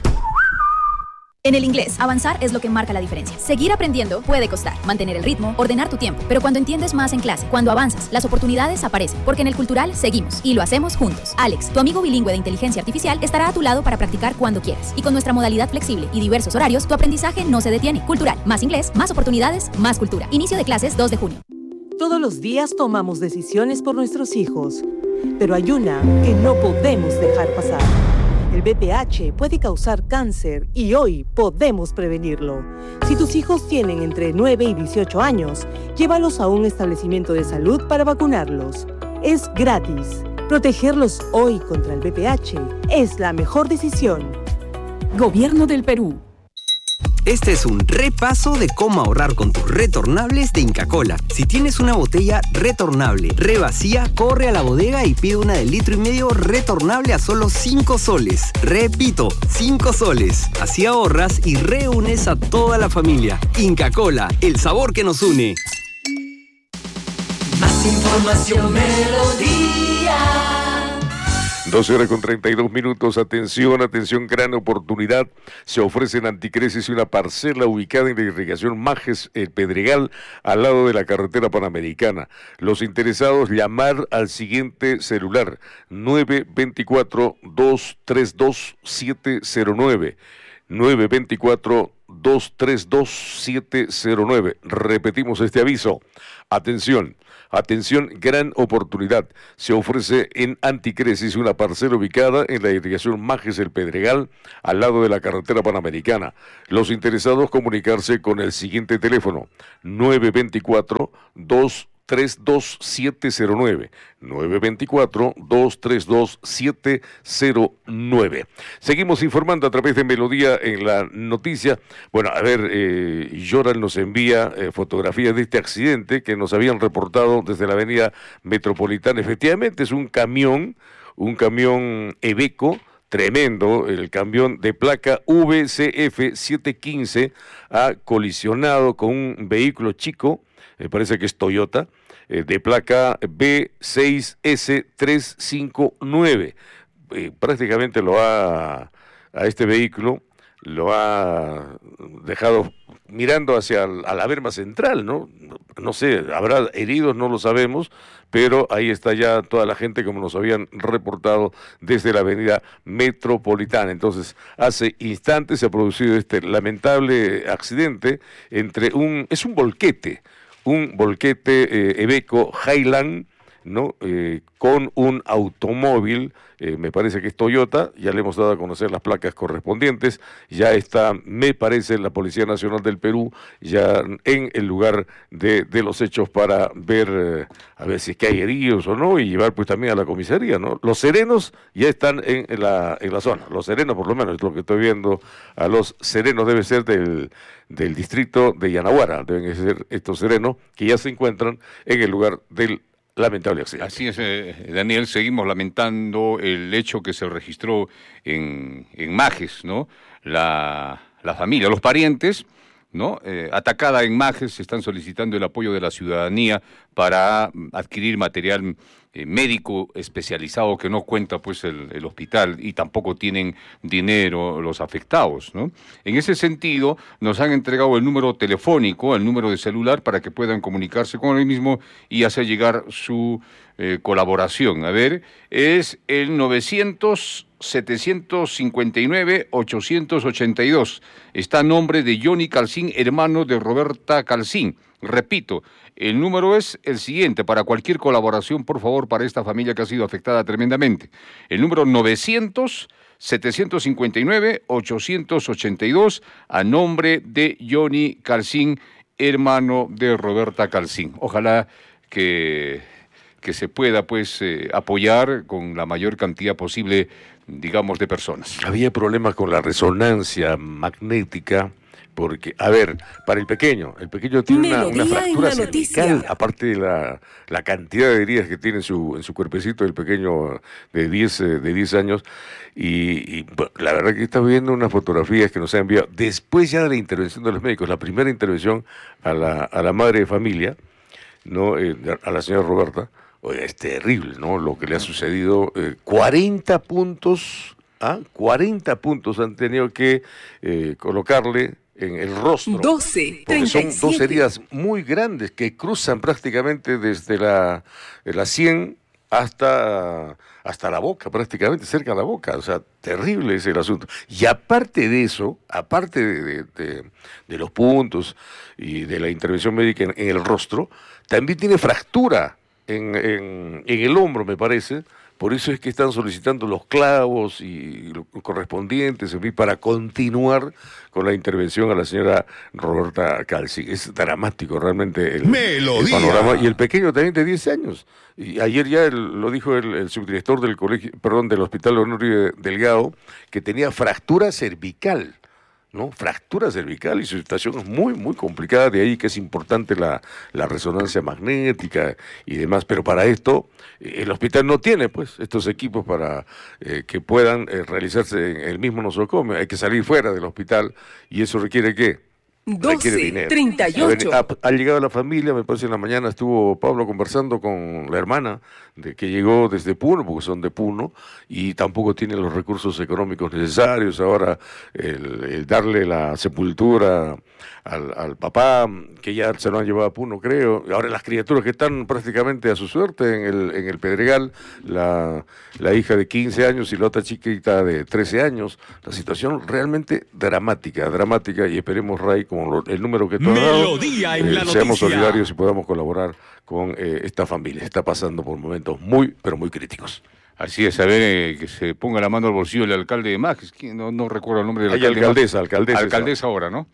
En el inglés, avanzar es lo que marca la diferencia. Seguir aprendiendo puede costar, mantener el ritmo, ordenar tu tiempo, pero cuando entiendes más en clase, cuando avanzas, las oportunidades aparecen, porque en el Cultural seguimos y lo hacemos juntos. Alex, tu amigo bilingüe de inteligencia artificial, estará a tu lado para practicar cuando quieras. Y con nuestra modalidad flexible y diversos horarios, tu aprendizaje no se detiene. Cultural, más inglés, más oportunidades, más cultura. Inicio de clases dos de junio. Todos los días tomamos decisiones por nuestros hijos, pero hay una que no podemos dejar pasar. El B P H puede causar cáncer y hoy podemos prevenirlo. Si tus hijos tienen entre nueve y dieciocho años, llévalos a un establecimiento de salud para vacunarlos. Es gratis. Protegerlos hoy contra el B P H es la mejor decisión. Gobierno del Perú. Este es un repaso de cómo ahorrar con tus retornables de Inca Kola. Si tienes una botella retornable, revacía, corre a la bodega y pide una de litro y medio retornable a solo cinco soles. Repito, cinco soles. Así ahorras y reúnes a toda la familia. Inca Kola, el sabor que nos une. Más información, Melodía. Melodía. doce horas con treinta y dos minutos, atención, atención, gran oportunidad. Se ofrece en Anticresis una parcela ubicada en la irrigación Majes, el Pedregal, al lado de la carretera Panamericana. Los interesados, llamar al siguiente celular, nueve dos cuatro, dos tres dos, siete cero nueve. nueve dos cuatro, dos tres dos, siete cero nueve. Repetimos este aviso. Atención. Atención, gran oportunidad. Se ofrece en Anticresis una parcela ubicada en la irrigación Majes El Pedregal, al lado de la carretera Panamericana. Los interesados comunicarse con el siguiente teléfono, nueve dos cuatro, dos tres dos, siete cero nueve. nueve dos cuatro, dos tres dos, siete cero nueve. Seguimos informando a través de Melodía en la noticia. Bueno, a ver, eh, Yoran nos envía eh, fotografías de este accidente que nos habían reportado desde la avenida Metropolitana. Efectivamente es un camión, un camión Iveco, tremendo, el camión de placa V C F setecientos quince ha colisionado con un vehículo chico, me parece que es Toyota, eh, de placa B seis S trescientos cincuenta y nueve. Eh, prácticamente lo ha, a este vehículo, lo ha dejado mirando hacia el, a la berma central, ¿no? No sé, habrá heridos, no lo sabemos, pero ahí está ya toda la gente, como nos habían reportado desde la avenida Metropolitana. Entonces, hace instantes se ha producido este lamentable accidente entre un, es un volquete, un volquete eh, Iveco Highland, ¿no? Eh, con un automóvil, eh, me parece que es Toyota, ya le hemos dado a conocer las placas correspondientes, ya está, me parece, la Policía Nacional del Perú ya en el lugar de, de los hechos para ver, eh, a ver si es que hay heridos o no, y llevar pues también a la comisaría, ¿no? Los serenos ya están en, en, la, en la zona, los serenos por lo menos, es lo que estoy viendo, a los serenos debe ser del, del distrito de Yanaguara, deben ser estos serenos que ya se encuentran en el lugar del lamentable accidente. Así es, eh, Daniel, seguimos lamentando el hecho que se registró en, en Majes, ¿no? La, la familia, los parientes, ¿no? Eh, atacada en Majes, están solicitando el apoyo de la ciudadanía para adquirir material eh, médico especializado que no cuenta pues el, el hospital y tampoco tienen dinero los afectados, ¿no? En ese sentido, nos han entregado el número telefónico, el número de celular para que puedan comunicarse con él mismo y hacer llegar su eh, colaboración. A ver, es el novecientos, setecientos cincuenta y nueve, ochocientos ochenta y dos. Está a nombre de Johnny Calcín, hermano de Roberta Calcín. Repito, el número es el siguiente, para cualquier colaboración, por favor, para esta familia que ha sido afectada tremendamente. El número novecientos, setecientos cincuenta y nueve, ochocientos ochenta y dos, a nombre de Johnny Calcín, hermano de Roberta Calcín. Ojalá que, que se pueda, pues, eh, apoyar con la mayor cantidad posible, digamos, de personas. Había problemas con la resonancia magnética, porque, a ver, para el pequeño, el pequeño tiene una, una fractura cervical, aparte de la, la cantidad de heridas que tiene en su, en su cuerpecito, el pequeño de diez, de diez años, y, y bueno, la verdad que está viendo unas fotografías que nos han enviado, después ya de la intervención de los médicos, la primera intervención a la, a la madre de familia, ¿no? Eh, a la señora Roberta. Oye, es terrible, ¿no? Lo que le ha sucedido, eh, cuarenta puntos, ¿ah? cuarenta puntos han tenido que eh, colocarle en el rostro. doce, porque son dos heridas muy grandes que cruzan prácticamente desde la, la sien hasta, hasta la boca, prácticamente cerca de la boca. O sea, terrible es el asunto. Y aparte de eso, aparte de, de, de, de los puntos y de la intervención médica en, en el rostro, también tiene fractura en, en, en el hombro, me parece. Por eso es que están solicitando los clavos y los correspondientes, en fin, para continuar con la intervención a la señora Roberta Calcín. Es dramático realmente el, el panorama. Y el pequeño también de diez años. Y ayer ya el, lo dijo el, el subdirector del colegio, perdón, del Hospital Honorio Delgado, que tenía fractura cervical. ¿No? Fractura cervical, y su situación es muy, muy complicada, de ahí que es importante la, la resonancia magnética y demás, pero para esto eh, el hospital no tiene pues estos equipos para eh, que puedan eh, realizarse en el mismo nosocomio, hay que salir fuera del hospital y eso requiere ¿qué? requiere dinero. treinta y ocho. Ha, ha llegado la familia, me parece en la mañana estuvo Pablo conversando con la hermana de que llegó desde Puno, porque son de Puno, y tampoco tiene los recursos económicos necesarios. Ahora el, el darle la sepultura al, al papá, que ya se lo han llevado a Puno, creo. Ahora las criaturas que están prácticamente a su suerte en el, en el Pedregal, la, la hija de quince años y la otra chiquita de trece años. La situación realmente dramática, dramática, y esperemos, Ray, con lo, el número que tú has dado, Melodía en eh, la seamos noticia. solidarios y podamos colaborar con eh, esta familia. Está pasando por momentos muy, pero muy críticos. Así es, a ver, eh, que se ponga la mano al bolsillo el alcalde de Majes, que no, no recuerdo el nombre del Hay alcalde. de alcaldesa, Majes. alcaldesa. Alcaldesa ahora, ¿no?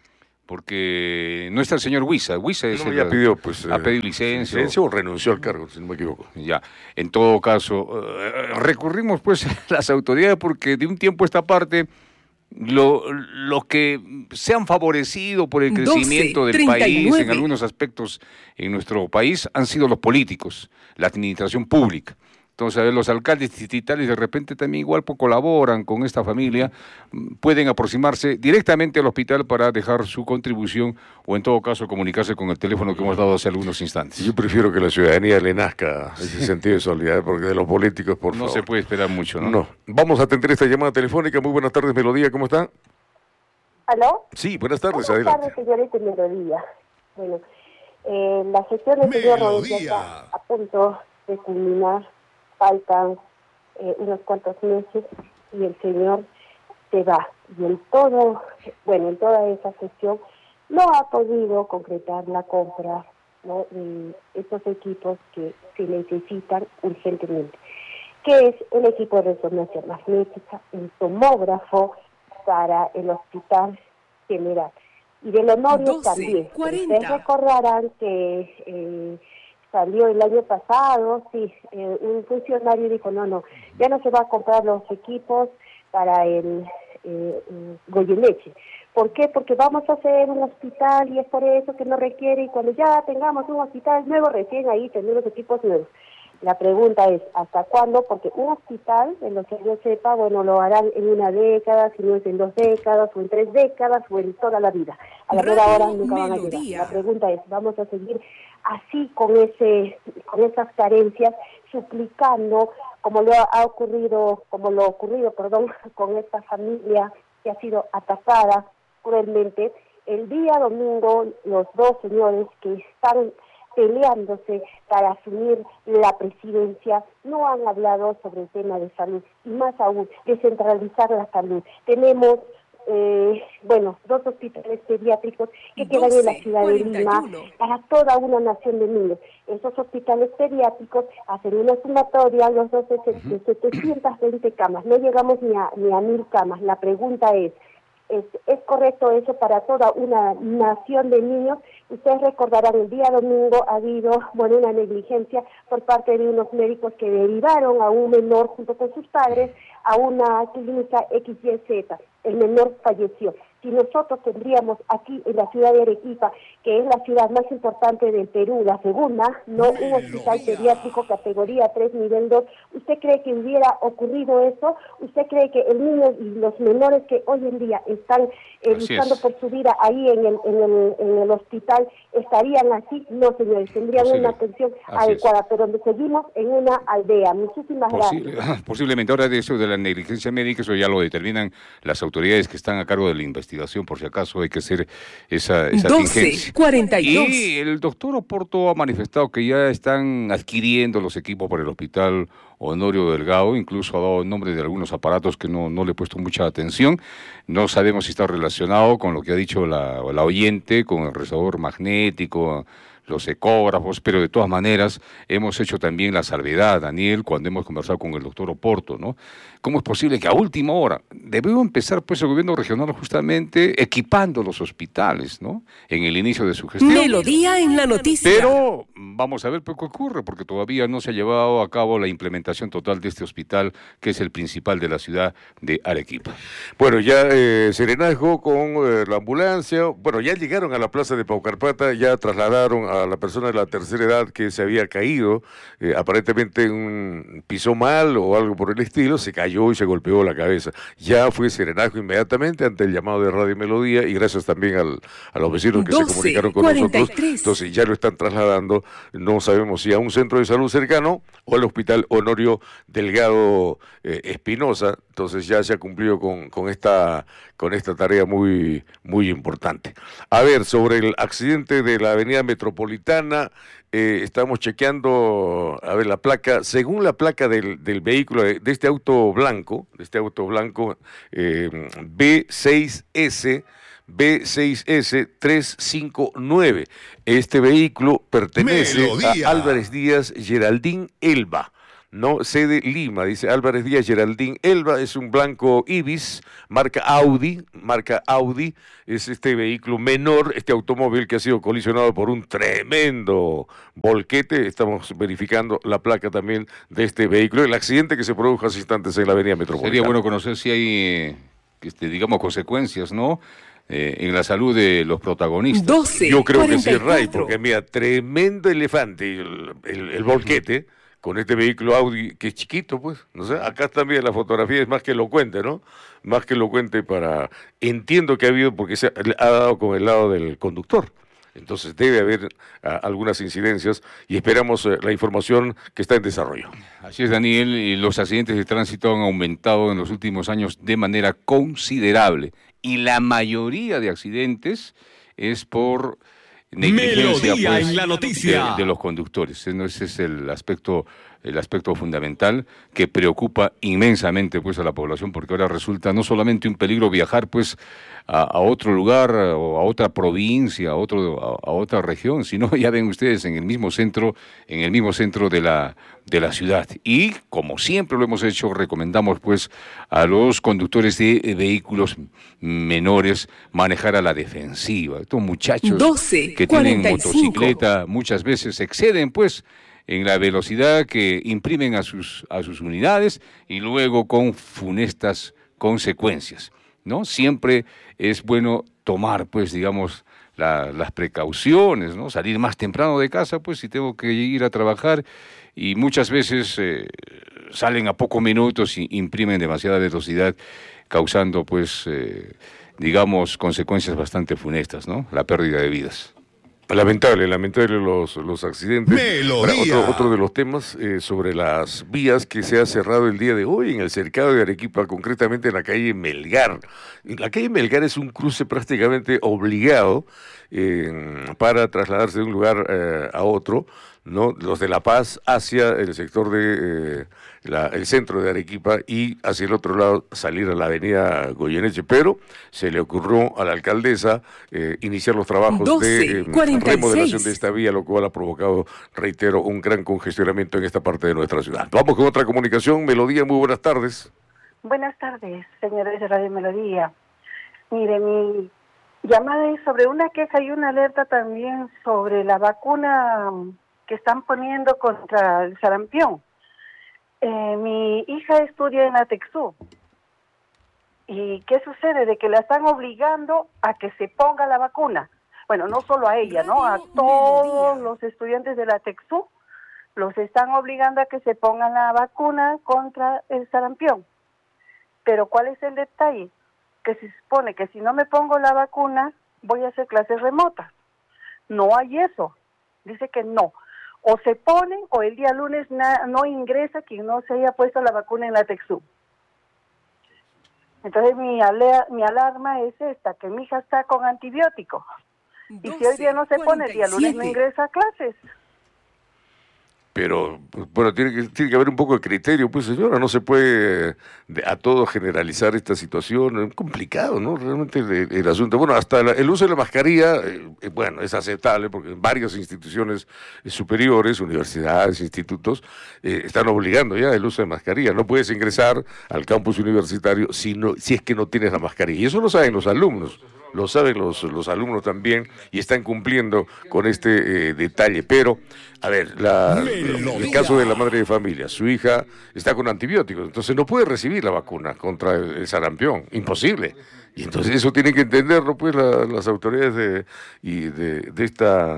Porque no está el señor Huiza. Huiza es No, el, ya pidió, pues, ha eh, pedido licencia. licencia o renunció al cargo, si no me equivoco. Ya, en todo caso, eh, recurrimos pues a las autoridades porque de un tiempo a esta parte lo, lo que se han favorecido por el crecimiento del país en algunos aspectos en nuestro país han sido los políticos, la administración pública. Entonces, a ver, los alcaldes distritales de repente también igual pues, colaboran con esta familia, pueden aproximarse directamente al hospital para dejar su contribución o en todo caso comunicarse con el teléfono que hemos dado hace algunos instantes. Yo prefiero que la ciudadanía le nazca ese sentido de solidaridad, porque de los políticos, por No favor. se puede esperar mucho, ¿no? No. Vamos a atender esta llamada telefónica. Muy buenas tardes, Melodía, ¿cómo está? ¿Aló? Sí, buenas tardes, Buenas adelante. tardes, señores de Melodía. Bueno, eh, la gestión del señor Rodríguez está a punto de culminar. Faltan eh, unos cuantos meses y el señor se va. Y en todo, bueno, en toda esa gestión no ha podido concretar la compra, ¿no?, de estos equipos que se necesitan urgentemente, que es el equipo de resonancia magnética, el tomógrafo para el Hospital General. Y del Honorio también. Ustedes recordarán que eh, salió el año pasado, sí, eh, un funcionario dijo, no, no, ya no se va a comprar los equipos para el eh, Goyeneche. ¿Por qué? Porque vamos a hacer un hospital y es por eso que no requiere, y cuando ya tengamos un hospital nuevo, recién ahí tendremos equipos nuevos. La pregunta es, ¿hasta cuándo? Porque un hospital, en lo que yo sepa, bueno, lo harán en una década, si no es en dos décadas, o en tres décadas, o en toda la vida. A la mera hora nunca van a llegar. La pregunta es, ¿vamos a seguir así con ese con esas carencias, suplicando, como lo ha ocurrido, como lo ocurrido, perdón, con esta familia que ha sido atacada cruelmente? El día domingo, los dos señores que están peleándose para asumir la presidencia no han hablado sobre el tema de salud, y más aún, descentralizar la salud. Tenemos Eh, bueno, dos hospitales pediátricos que quedan en la ciudad de Lima para toda una nación de niños. Esos hospitales pediátricos hacen una sumatoria, los dos de setecientas veinte camas, no llegamos ni a, ni a mil camas. La pregunta es, ¿es, ¿es correcto eso para toda una nación de niños? Ustedes recordarán, el día domingo ha habido, bueno, una negligencia por parte de unos médicos que derivaron a un menor junto con sus padres a una clínica equis ye zeta. El menor falleció. Si nosotros tendríamos aquí en la ciudad de Arequipa, que es la ciudad más importante del Perú, la segunda, no un hospital pediátrico categoría tres, nivel dos, ¿usted cree que hubiera ocurrido eso? ¿Usted cree que el niño y los menores que hoy en día están eh, luchando por su vida ahí en el, en, el, en el hospital estarían así? No, señores, tendrían Posible. una atención así adecuada, es. Pero donde seguimos en una aldea. Muchísimas Posible, gracias. Posiblemente ahora de eso de la negligencia médica, eso ya lo determinan las autoridades que están a cargo de la investigación, por si acaso hay que hacer esa, esa doce cuarenta y dos. Y el doctor Oporto ha manifestado que ya están adquiriendo los equipos para el hospital Honorio Delgado, incluso ha dado el nombre de algunos aparatos que no, no le he puesto mucha atención. No sabemos si está relacionado con lo que ha dicho la, la oyente, con el rezador magnético, los ecógrafos, pero de todas maneras hemos hecho también la salvedad, Daniel, cuando hemos conversado con el doctor Oporto, ¿no? ¿Cómo es posible que a última hora debió empezar pues el gobierno regional justamente equipando los hospitales, ¿no? En el inicio de su gestión. Melodía en la noticia. Pero vamos a ver pues, qué ocurre, porque todavía no se ha llevado a cabo la implementación total de este hospital, que es el principal de la ciudad de Arequipa. Bueno, ya eh, serenazgo con eh, la ambulancia. Bueno, ya llegaron a la plaza de Paucarpata, ya trasladaron a la persona de la tercera edad que se había caído, eh, aparentemente un, pisó mal o algo por el estilo, se cayó y se golpeó la cabeza. Ya fue serenazgo inmediatamente ante el llamado de Radio Melodía y gracias también al, a los vecinos que se comunicaron con nosotros. Entonces ya lo están trasladando, no sabemos si a un centro de salud cercano o al Hospital Honorio Delgado eh, Espinosa. Entonces ya se ha cumplido con, con, esta, con esta tarea muy, muy importante. A ver, sobre el accidente de la avenida Metropolitana, eh, estamos chequeando, a ver, la placa, según la placa del, del vehículo, de, de este auto blanco, de este auto blanco eh, B seis S, B seis S tres cinco nueve. Este vehículo pertenece Melodía. a Álvarez Díaz Geraldín Elba. No, sede Lima, dice Álvarez Díaz Geraldín Elba, es un blanco Ibis, marca Audi, marca Audi, es este vehículo menor, este automóvil que ha sido colisionado por un tremendo volquete. Estamos verificando la placa también de este vehículo, el accidente que se produjo hace instantes en la avenida Metropolitana. Sería bueno conocer si hay, este, digamos, consecuencias, ¿no?, Eh, en la salud de los protagonistas. doce, Yo creo cuarenta y cuatro. Que sí, Ray, porque mira, tremendo elefante, el, el, el volquete, con este vehículo Audi, que es chiquito, pues, no sé, acá también la fotografía es más que elocuente, ¿no? Más que elocuente para, entiendo que ha habido, porque se ha, ha dado con el lado del conductor. Entonces debe haber a, algunas incidencias y esperamos eh, la información que está en desarrollo. Así es, Daniel, y los accidentes de tránsito han aumentado en los últimos años de manera considerable y la mayoría de accidentes es por negligencia, Melodía pues, en la noticia. De, de los conductores. Ese es el aspecto, el aspecto fundamental que preocupa inmensamente pues a la población, porque ahora resulta no solamente un peligro viajar pues a, a otro lugar o a otra provincia, a otro a, a otra región, sino ya ven ustedes en el mismo centro, en el mismo centro de la de la ciudad. Y como siempre lo hemos hecho, recomendamos pues a los conductores de vehículos menores manejar a la defensiva. Estos muchachos doce, que tienen motocicleta muchas veces exceden pues en la velocidad que imprimen a sus a sus unidades y luego con funestas consecuencias, ¿no? Siempre es bueno tomar pues digamos la, las precauciones, ¿no? Salir más temprano de casa pues si tengo que ir a trabajar, y muchas veces eh, salen a pocos minutos y imprimen demasiada velocidad, causando pues eh, digamos consecuencias bastante funestas, ¿no? La pérdida de vidas. Lamentable, lamentable los, los accidentes. Ahora, otro, otro de los temas eh, sobre las vías que se ha cerrado el día de hoy en el cercado de Arequipa, concretamente en la calle Melgar. La calle Melgar es un cruce prácticamente obligado eh, para trasladarse de un lugar eh, a otro, ¿no? Los de La Paz hacia el sector de eh, la, el centro de Arequipa y hacia el otro lado salir a la avenida Goyeneche, pero se le ocurrió a la alcaldesa eh, iniciar los trabajos doce, de eh, remodelación de esta vía, lo cual ha provocado, reitero, un gran congestionamiento en esta parte de nuestra ciudad. Vamos con otra comunicación. Melodía, muy buenas tardes. Buenas tardes, señores de Radio Melodía. Mire, mi llamada es sobre una queja y una alerta también sobre la vacuna que están poniendo contra el sarampión. Eh, mi hija estudia en la Texú. ¿Y qué sucede? De que la están obligando a que se ponga la vacuna. Bueno, no solo a ella, ¿no? A todos los estudiantes de la Texú los están obligando a que se pongan la vacuna contra el sarampión. Pero ¿cuál es el detalle? Que se supone que si no me pongo la vacuna, voy a hacer clases remotas. No hay eso. Dice que no. O se ponen o el día lunes na, no ingresa quien no se haya puesto la vacuna en la Texú. Entonces mi, alea, mi alarma es esta, que mi hija está con antibiótico. doce, y si hoy día no se pone, el día lunes no ingresa a clases. Pero, bueno, tiene que, tiene que haber un poco de criterio, pues señora, no se puede de, a todo generalizar esta situación, es complicado, ¿no? Realmente el, el asunto, bueno, hasta la, el uso de la mascarilla, eh, bueno, es aceptable porque en varias instituciones superiores, universidades, institutos, eh, están obligando ya el uso de mascarilla, no puedes ingresar al campus universitario si, no, si es que no tienes la mascarilla, y eso lo saben los alumnos. Lo saben los, los alumnos también y están cumpliendo con este eh, detalle. Pero, a ver, la, el caso de la madre de familia, su hija está con antibióticos, entonces no puede recibir la vacuna contra el, el sarampión, imposible. Y entonces eso tienen que entenderlo pues la, las autoridades de, y de, de esta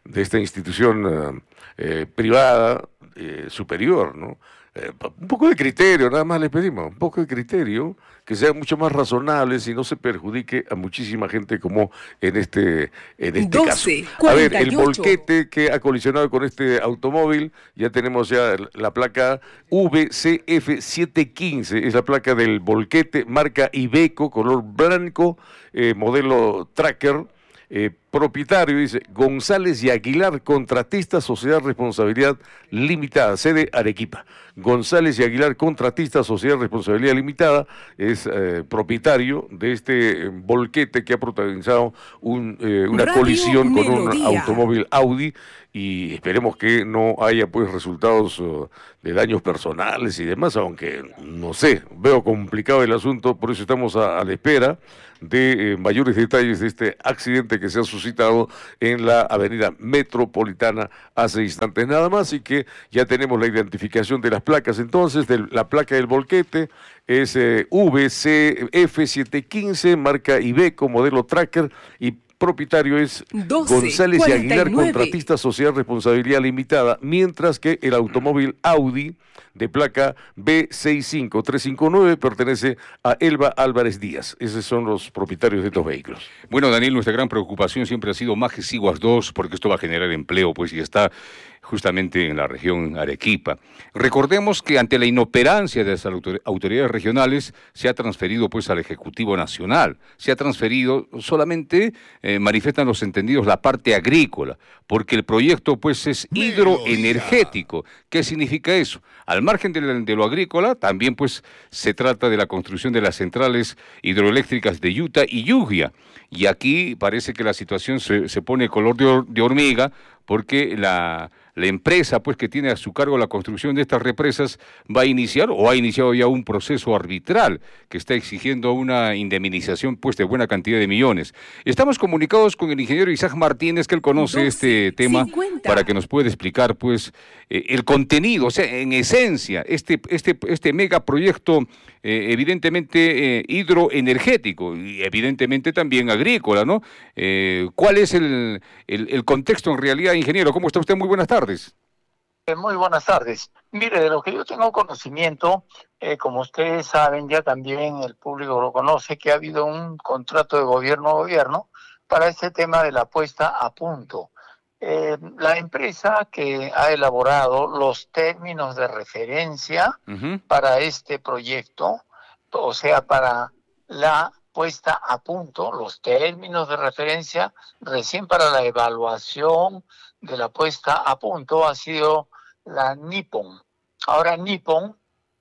de esta institución eh, privada eh, superior, ¿no? Eh, un poco de criterio, nada más les pedimos, un poco de criterio, que sean mucho más razonables y no se perjudique a muchísima gente como en este, en este doce, caso. cuarenta y ocho. A ver, el volquete que ha colisionado con este automóvil, ya tenemos ya la placa V C F setecientos quince, es la placa del volquete, marca Iveco, color blanco, eh, modelo Tracker. Eh, propietario, dice, González y Aguilar, contratista, Sociedad Responsabilidad Limitada, sede Arequipa. González y Aguilar, contratista, Sociedad Responsabilidad Limitada, es eh, propietario de este eh, volquete que ha protagonizado un, eh, una Radio colisión con un Melodía. automóvil Audi, y esperemos que no haya pues resultados uh, de daños personales y demás, aunque no sé, veo complicado el asunto, por eso estamos a, a la espera de eh, mayores detalles de este accidente que se ha suscitado en la avenida Metropolitana hace instantes nada más, y que ya tenemos la identificación de las placas. Entonces, de la placa del volquete es eh, V C F setecientos quince, marca Iveco, modelo Tracker, y propietario es doce, González y Aguilar, cuarenta y nueve. contratista, Sociedad Responsabilidad Limitada, mientras que el automóvil Audi de placa B seis cinco tres cinco nueve pertenece a Elba Álvarez Díaz. Esos son los propietarios de estos vehículos. Bueno, Daniel, nuestra gran preocupación siempre ha sido Majes Iguas dos, porque esto va a generar empleo, pues, y está justamente en la región Arequipa. Recordemos que ante la inoperancia de las autoridades regionales se ha transferido pues al Ejecutivo Nacional, se ha transferido solamente, eh, manifiestan los entendidos, la parte agrícola, porque el proyecto pues es hidroenergético. ¿Qué significa eso? Al margen de, la, de lo agrícola, también pues se trata de la construcción de las centrales hidroeléctricas de Yuta y Yugia, y aquí parece que la situación se, se pone color de, or, de hormiga, porque la, la empresa pues que tiene a su cargo la construcción de estas represas va a iniciar o ha iniciado ya un proceso arbitral que está exigiendo una indemnización pues de buena cantidad de millones. Estamos comunicados con el ingeniero Isaac Martínez, que él conoce doce, este tema cincuenta, para que nos pueda explicar pues eh, el contenido, o sea, en esencia, este, este, este megaproyecto eh, evidentemente eh, hidroenergético y evidentemente también agrícola, ¿no? Eh, ¿Cuál es el, el, el contexto en realidad, ingeniero? ¿Cómo está usted? Muy buenas tardes. Eh, muy buenas tardes. Mire, de lo que yo tengo conocimiento, eh, como ustedes saben, ya también el público lo conoce, que ha habido un contrato de gobierno a gobierno para este tema de la puesta a punto. Eh, la empresa que ha elaborado los términos de referencia uh-huh. para este proyecto, o sea, para la puesta a punto, los términos de referencia recién para la evaluación de la puesta a punto ha sido la Nippon. Ahora Nippon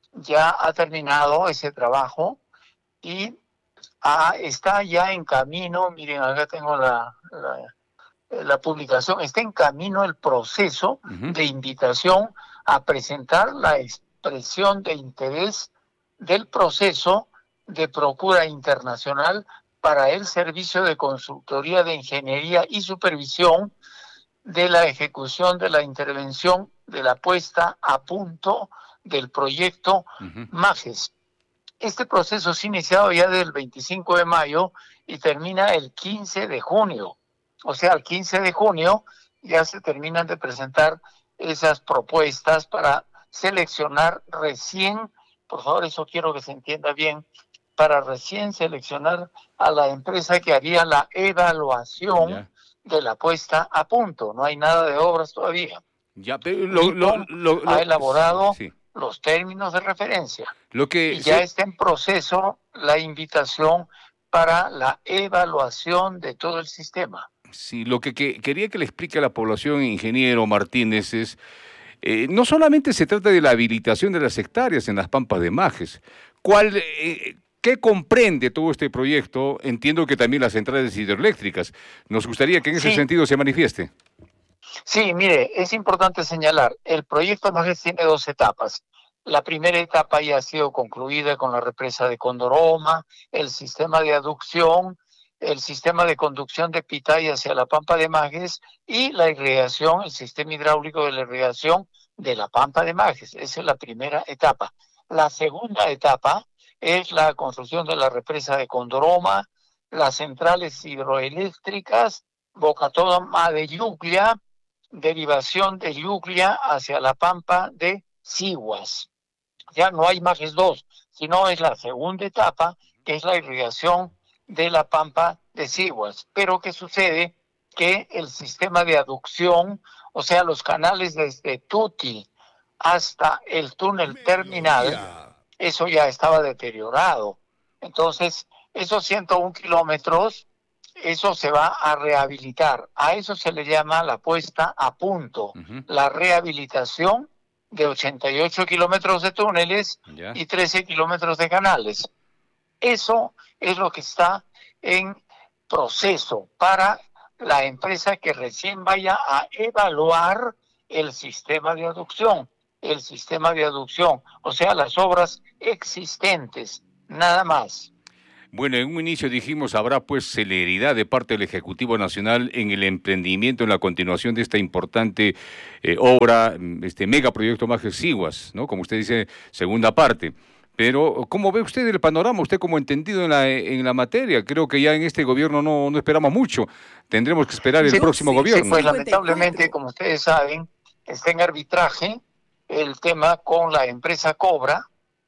ya ha terminado ese trabajo y ah, está ya en camino, miren, acá tengo la, la, la publicación, está en camino el proceso uh-huh. de invitación a presentar la expresión de interés del proceso de procura internacional para el servicio de consultoría de ingeniería y supervisión de la ejecución de la intervención de la puesta a punto del proyecto uh-huh. Majes. Este proceso se ha iniciado ya del veinticinco de mayo y termina el quince de junio. O sea, el quince de junio ya se terminan de presentar esas propuestas para seleccionar recién, por favor, eso quiero que se entienda bien, para recién seleccionar a la empresa que haría la evaluación yeah. de la puesta a punto. No hay nada de obras todavía. Ya, pero lo, lo, lo, lo, ha elaborado sí. los términos de referencia. Lo que, y ya sí. está en proceso la invitación para la evaluación de todo el sistema. Sí, lo que, que quería que le explique a la población, ingeniero Martínez, es eh, no solamente se trata de la habilitación de las hectáreas en las Pampas de Majes. ¿Cuál... Eh, ¿Qué comprende todo este proyecto? Entiendo que también las centrales hidroeléctricas. Nos gustaría que en ese sí. sentido se manifieste. Sí, mire, es importante señalar, el proyecto Majes tiene dos etapas. La primera etapa ya ha sido concluida con la represa de Condoroma, el sistema de aducción, el sistema de conducción de Pitay hacia la Pampa de Majes y la irrigación, el sistema hidráulico de la irrigación de la Pampa de Majes. Esa es la primera etapa. La segunda etapa es la construcción de la represa de Condoroma, las centrales hidroeléctricas, Bocatoma de Yuclia derivación de Lluglia hacia la pampa de Siguas. Ya no hay Majes dos, sino es la segunda etapa, que es la irrigación de la pampa de Siguas. Pero ¿qué sucede? Que el sistema de aducción, o sea, los canales desde Tuti hasta el túnel terminal, eso ya estaba deteriorado. Entonces, esos ciento uno kilómetros, eso se va a rehabilitar. A eso se le llama la puesta a punto, uh-huh. la rehabilitación de ochenta y ocho kilómetros de túneles yeah. y trece kilómetros de canales. Eso es lo que está en proceso para la empresa que recién vaya a evaluar el sistema de aducción, el sistema de aducción, o sea, las obras existentes, nada más. Bueno, en un inicio dijimos habrá pues celeridad de parte del Ejecutivo Nacional en el emprendimiento, en la continuación de esta importante eh, obra, este megaproyecto Majes Siguas, ¿no? Como usted dice, segunda parte. Pero, ¿cómo ve usted el panorama? Usted como entendido en la, en la materia, creo que ya en este gobierno no, no esperamos mucho. Tendremos que esperar el sí, próximo sí, gobierno. Sí, pues lamentablemente, como ustedes saben, está en arbitraje el tema con la empresa Cobra.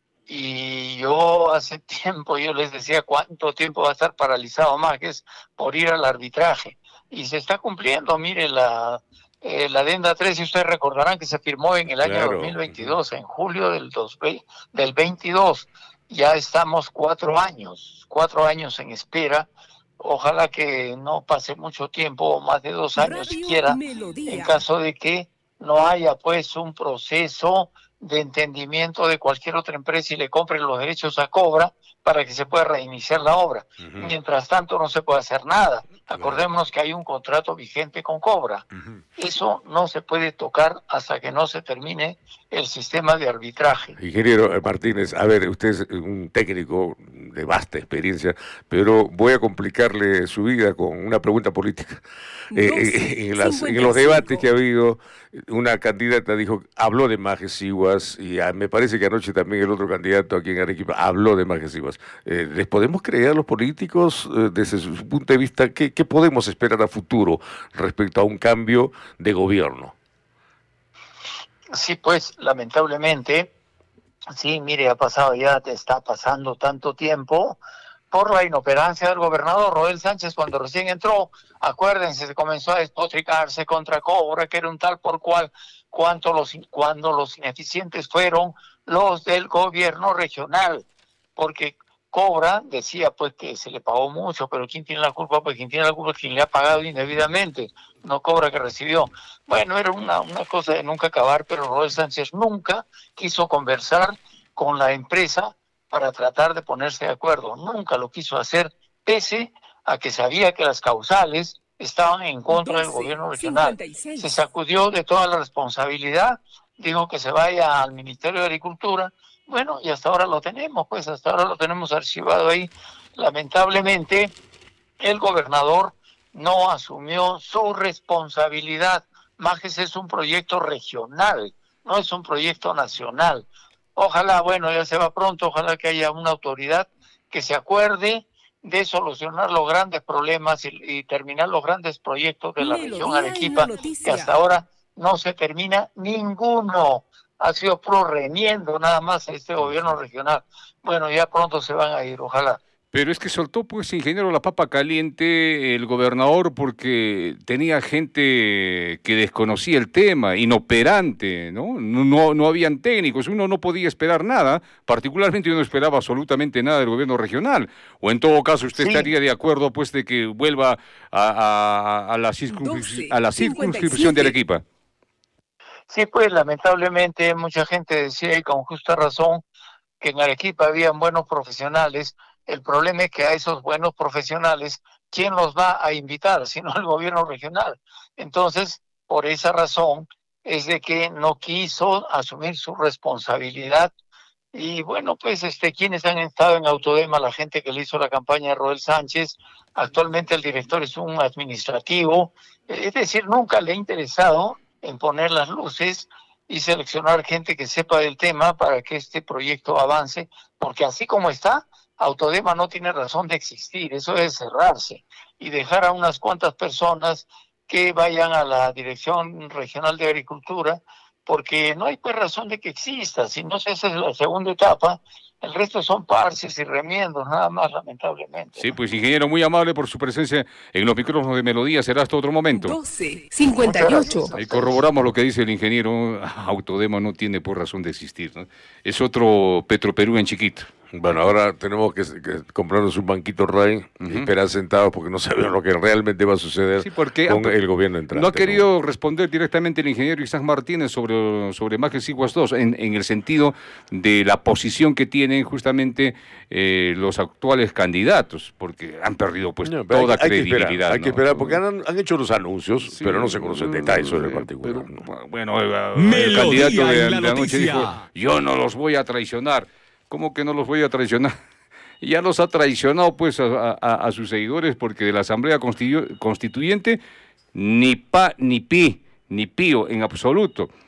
Y yo hace tiempo, yo les decía cuánto tiempo va a estar paralizado Majes por ir al arbitraje. Y se está cumpliendo, mire, la, eh, la adenda tres, y ustedes recordarán que se firmó en el año claro. dos mil veintidós, en julio del, dos, del veintidós. Ya estamos cuatro años, cuatro años en espera. Ojalá que no pase mucho tiempo, más de dos años Radio siquiera, Melodía. En caso de que no haya pues un proceso de entendimiento de cualquier otra empresa y le compren los derechos a Cobra para que se pueda reiniciar la obra. Uh-huh. Mientras tanto no se puede hacer nada. Acordémonos que hay un contrato vigente con Cobra. Uh-huh. Eso no se puede tocar hasta que no se termine el sistema de arbitraje. Ingeniero Martínez, a ver, usted es un técnico de vasta experiencia, pero voy a complicarle su vida con una pregunta política. Eh, en, las, en los debates que ha habido, una candidata dijo, habló de Majes Siguas, y a, me parece que anoche también el otro candidato aquí en Arequipa habló de Majes Siguas. Eh, ¿Les podemos creer a los políticos eh, desde su punto de vista? ¿qué, ¿Qué podemos esperar a futuro respecto a un cambio de gobierno? Sí, pues lamentablemente, sí, mire, ha pasado ya, te está pasando tanto tiempo por la inoperancia del gobernador Roel Sánchez cuando recién entró. Acuérdense, se comenzó a despotricarse contra Cobra, que era un tal por cual, cuanto los, cuando los ineficientes fueron los del gobierno regional, porque Cobra decía pues que se le pagó mucho, pero ¿quién tiene la culpa? Pues quien tiene la culpa es quien le ha pagado indebidamente, no Cobra que recibió. Bueno, era una, una cosa de nunca acabar, pero Roel Sánchez nunca quiso conversar con la empresa para tratar de ponerse de acuerdo. Nunca lo quiso hacer, pese a que sabía que las causales estaban en contra del gobierno regional. Se sacudió de toda la responsabilidad, dijo que se vaya al Ministerio de Agricultura. Bueno, y hasta ahora lo tenemos, pues hasta ahora lo tenemos archivado ahí. Lamentablemente, el gobernador no asumió su responsabilidad. Majes es un proyecto regional, no es un proyecto nacional. Ojalá, bueno, ya se va pronto, ojalá que haya una autoridad que se acuerde de solucionar los grandes problemas y, y terminar los grandes proyectos de la Melodía región Arequipa, que hasta ahora no se termina ninguno. Ha sido pro remiendo nada más este gobierno regional. Bueno, ya pronto se van a ir, ojalá. Pero es que soltó, pues, ingeniero, la papa caliente el gobernador porque tenía gente que desconocía el tema, inoperante, ¿no? No, no, no habían técnicos, uno no podía esperar nada, particularmente yo no esperaba absolutamente nada del gobierno regional. O en todo caso, usted sí. estaría de acuerdo, pues, de que vuelva a, a, a la, circunscrip a la circunscripción de Arequipa. Sí, pues, lamentablemente mucha gente decía, y con justa razón, que en Arequipa habían buenos profesionales. El problema es que a esos buenos profesionales, ¿quién los va a invitar? Sino el gobierno regional. Entonces, por esa razón, es de que no quiso asumir su responsabilidad. Y bueno, pues, este, quienes han estado en Autodema, la gente que le hizo la campaña a Roel Sánchez, actualmente el director es un administrativo, es decir, nunca le ha interesado en poner las luces y seleccionar gente que sepa del tema para que este proyecto avance, porque así como está, Autodema no tiene razón de existir, eso es cerrarse y dejar a unas cuantas personas que vayan a la Dirección Regional de Agricultura, porque no hay pues razón de que exista. Si no se hace la segunda etapa, el resto son parches y remiendos, nada más, lamentablemente. Sí, pues ingeniero, muy amable por su presencia en los micrófonos de Melodía. Será hasta otro momento. doce cincuenta y ocho. Ahí corroboramos lo que dice el ingeniero. Autodemo no tiene por razón de existir, ¿no? Es otro Petroperú en chiquito. Bueno, ahora tenemos que, que comprarnos un banquito Ray uh-huh. y esperar sentados porque no sabemos lo que realmente va a suceder sí, porque, con el gobierno entrante. No ha querido ¿no? responder directamente el ingeniero Isaac Martínez sobre, sobre Majes Iguas dos, en, en el sentido de la posición que tienen justamente eh, los actuales candidatos, porque han perdido pues no, toda hay, credibilidad. Hay que esperar, ¿no? hay que esperar porque han, han hecho los anuncios, sí, pero no se conocen no, detalles sobre el particular. Pero, ¿no? Bueno, el, el candidato de, la de anoche dijo, yo no los voy a traicionar. ¿Cómo que no los voy a traicionar? Ya los ha traicionado pues a, a, a sus seguidores porque de la Asamblea Constitu- Constituyente ni pa ni pi, ni pío en absoluto.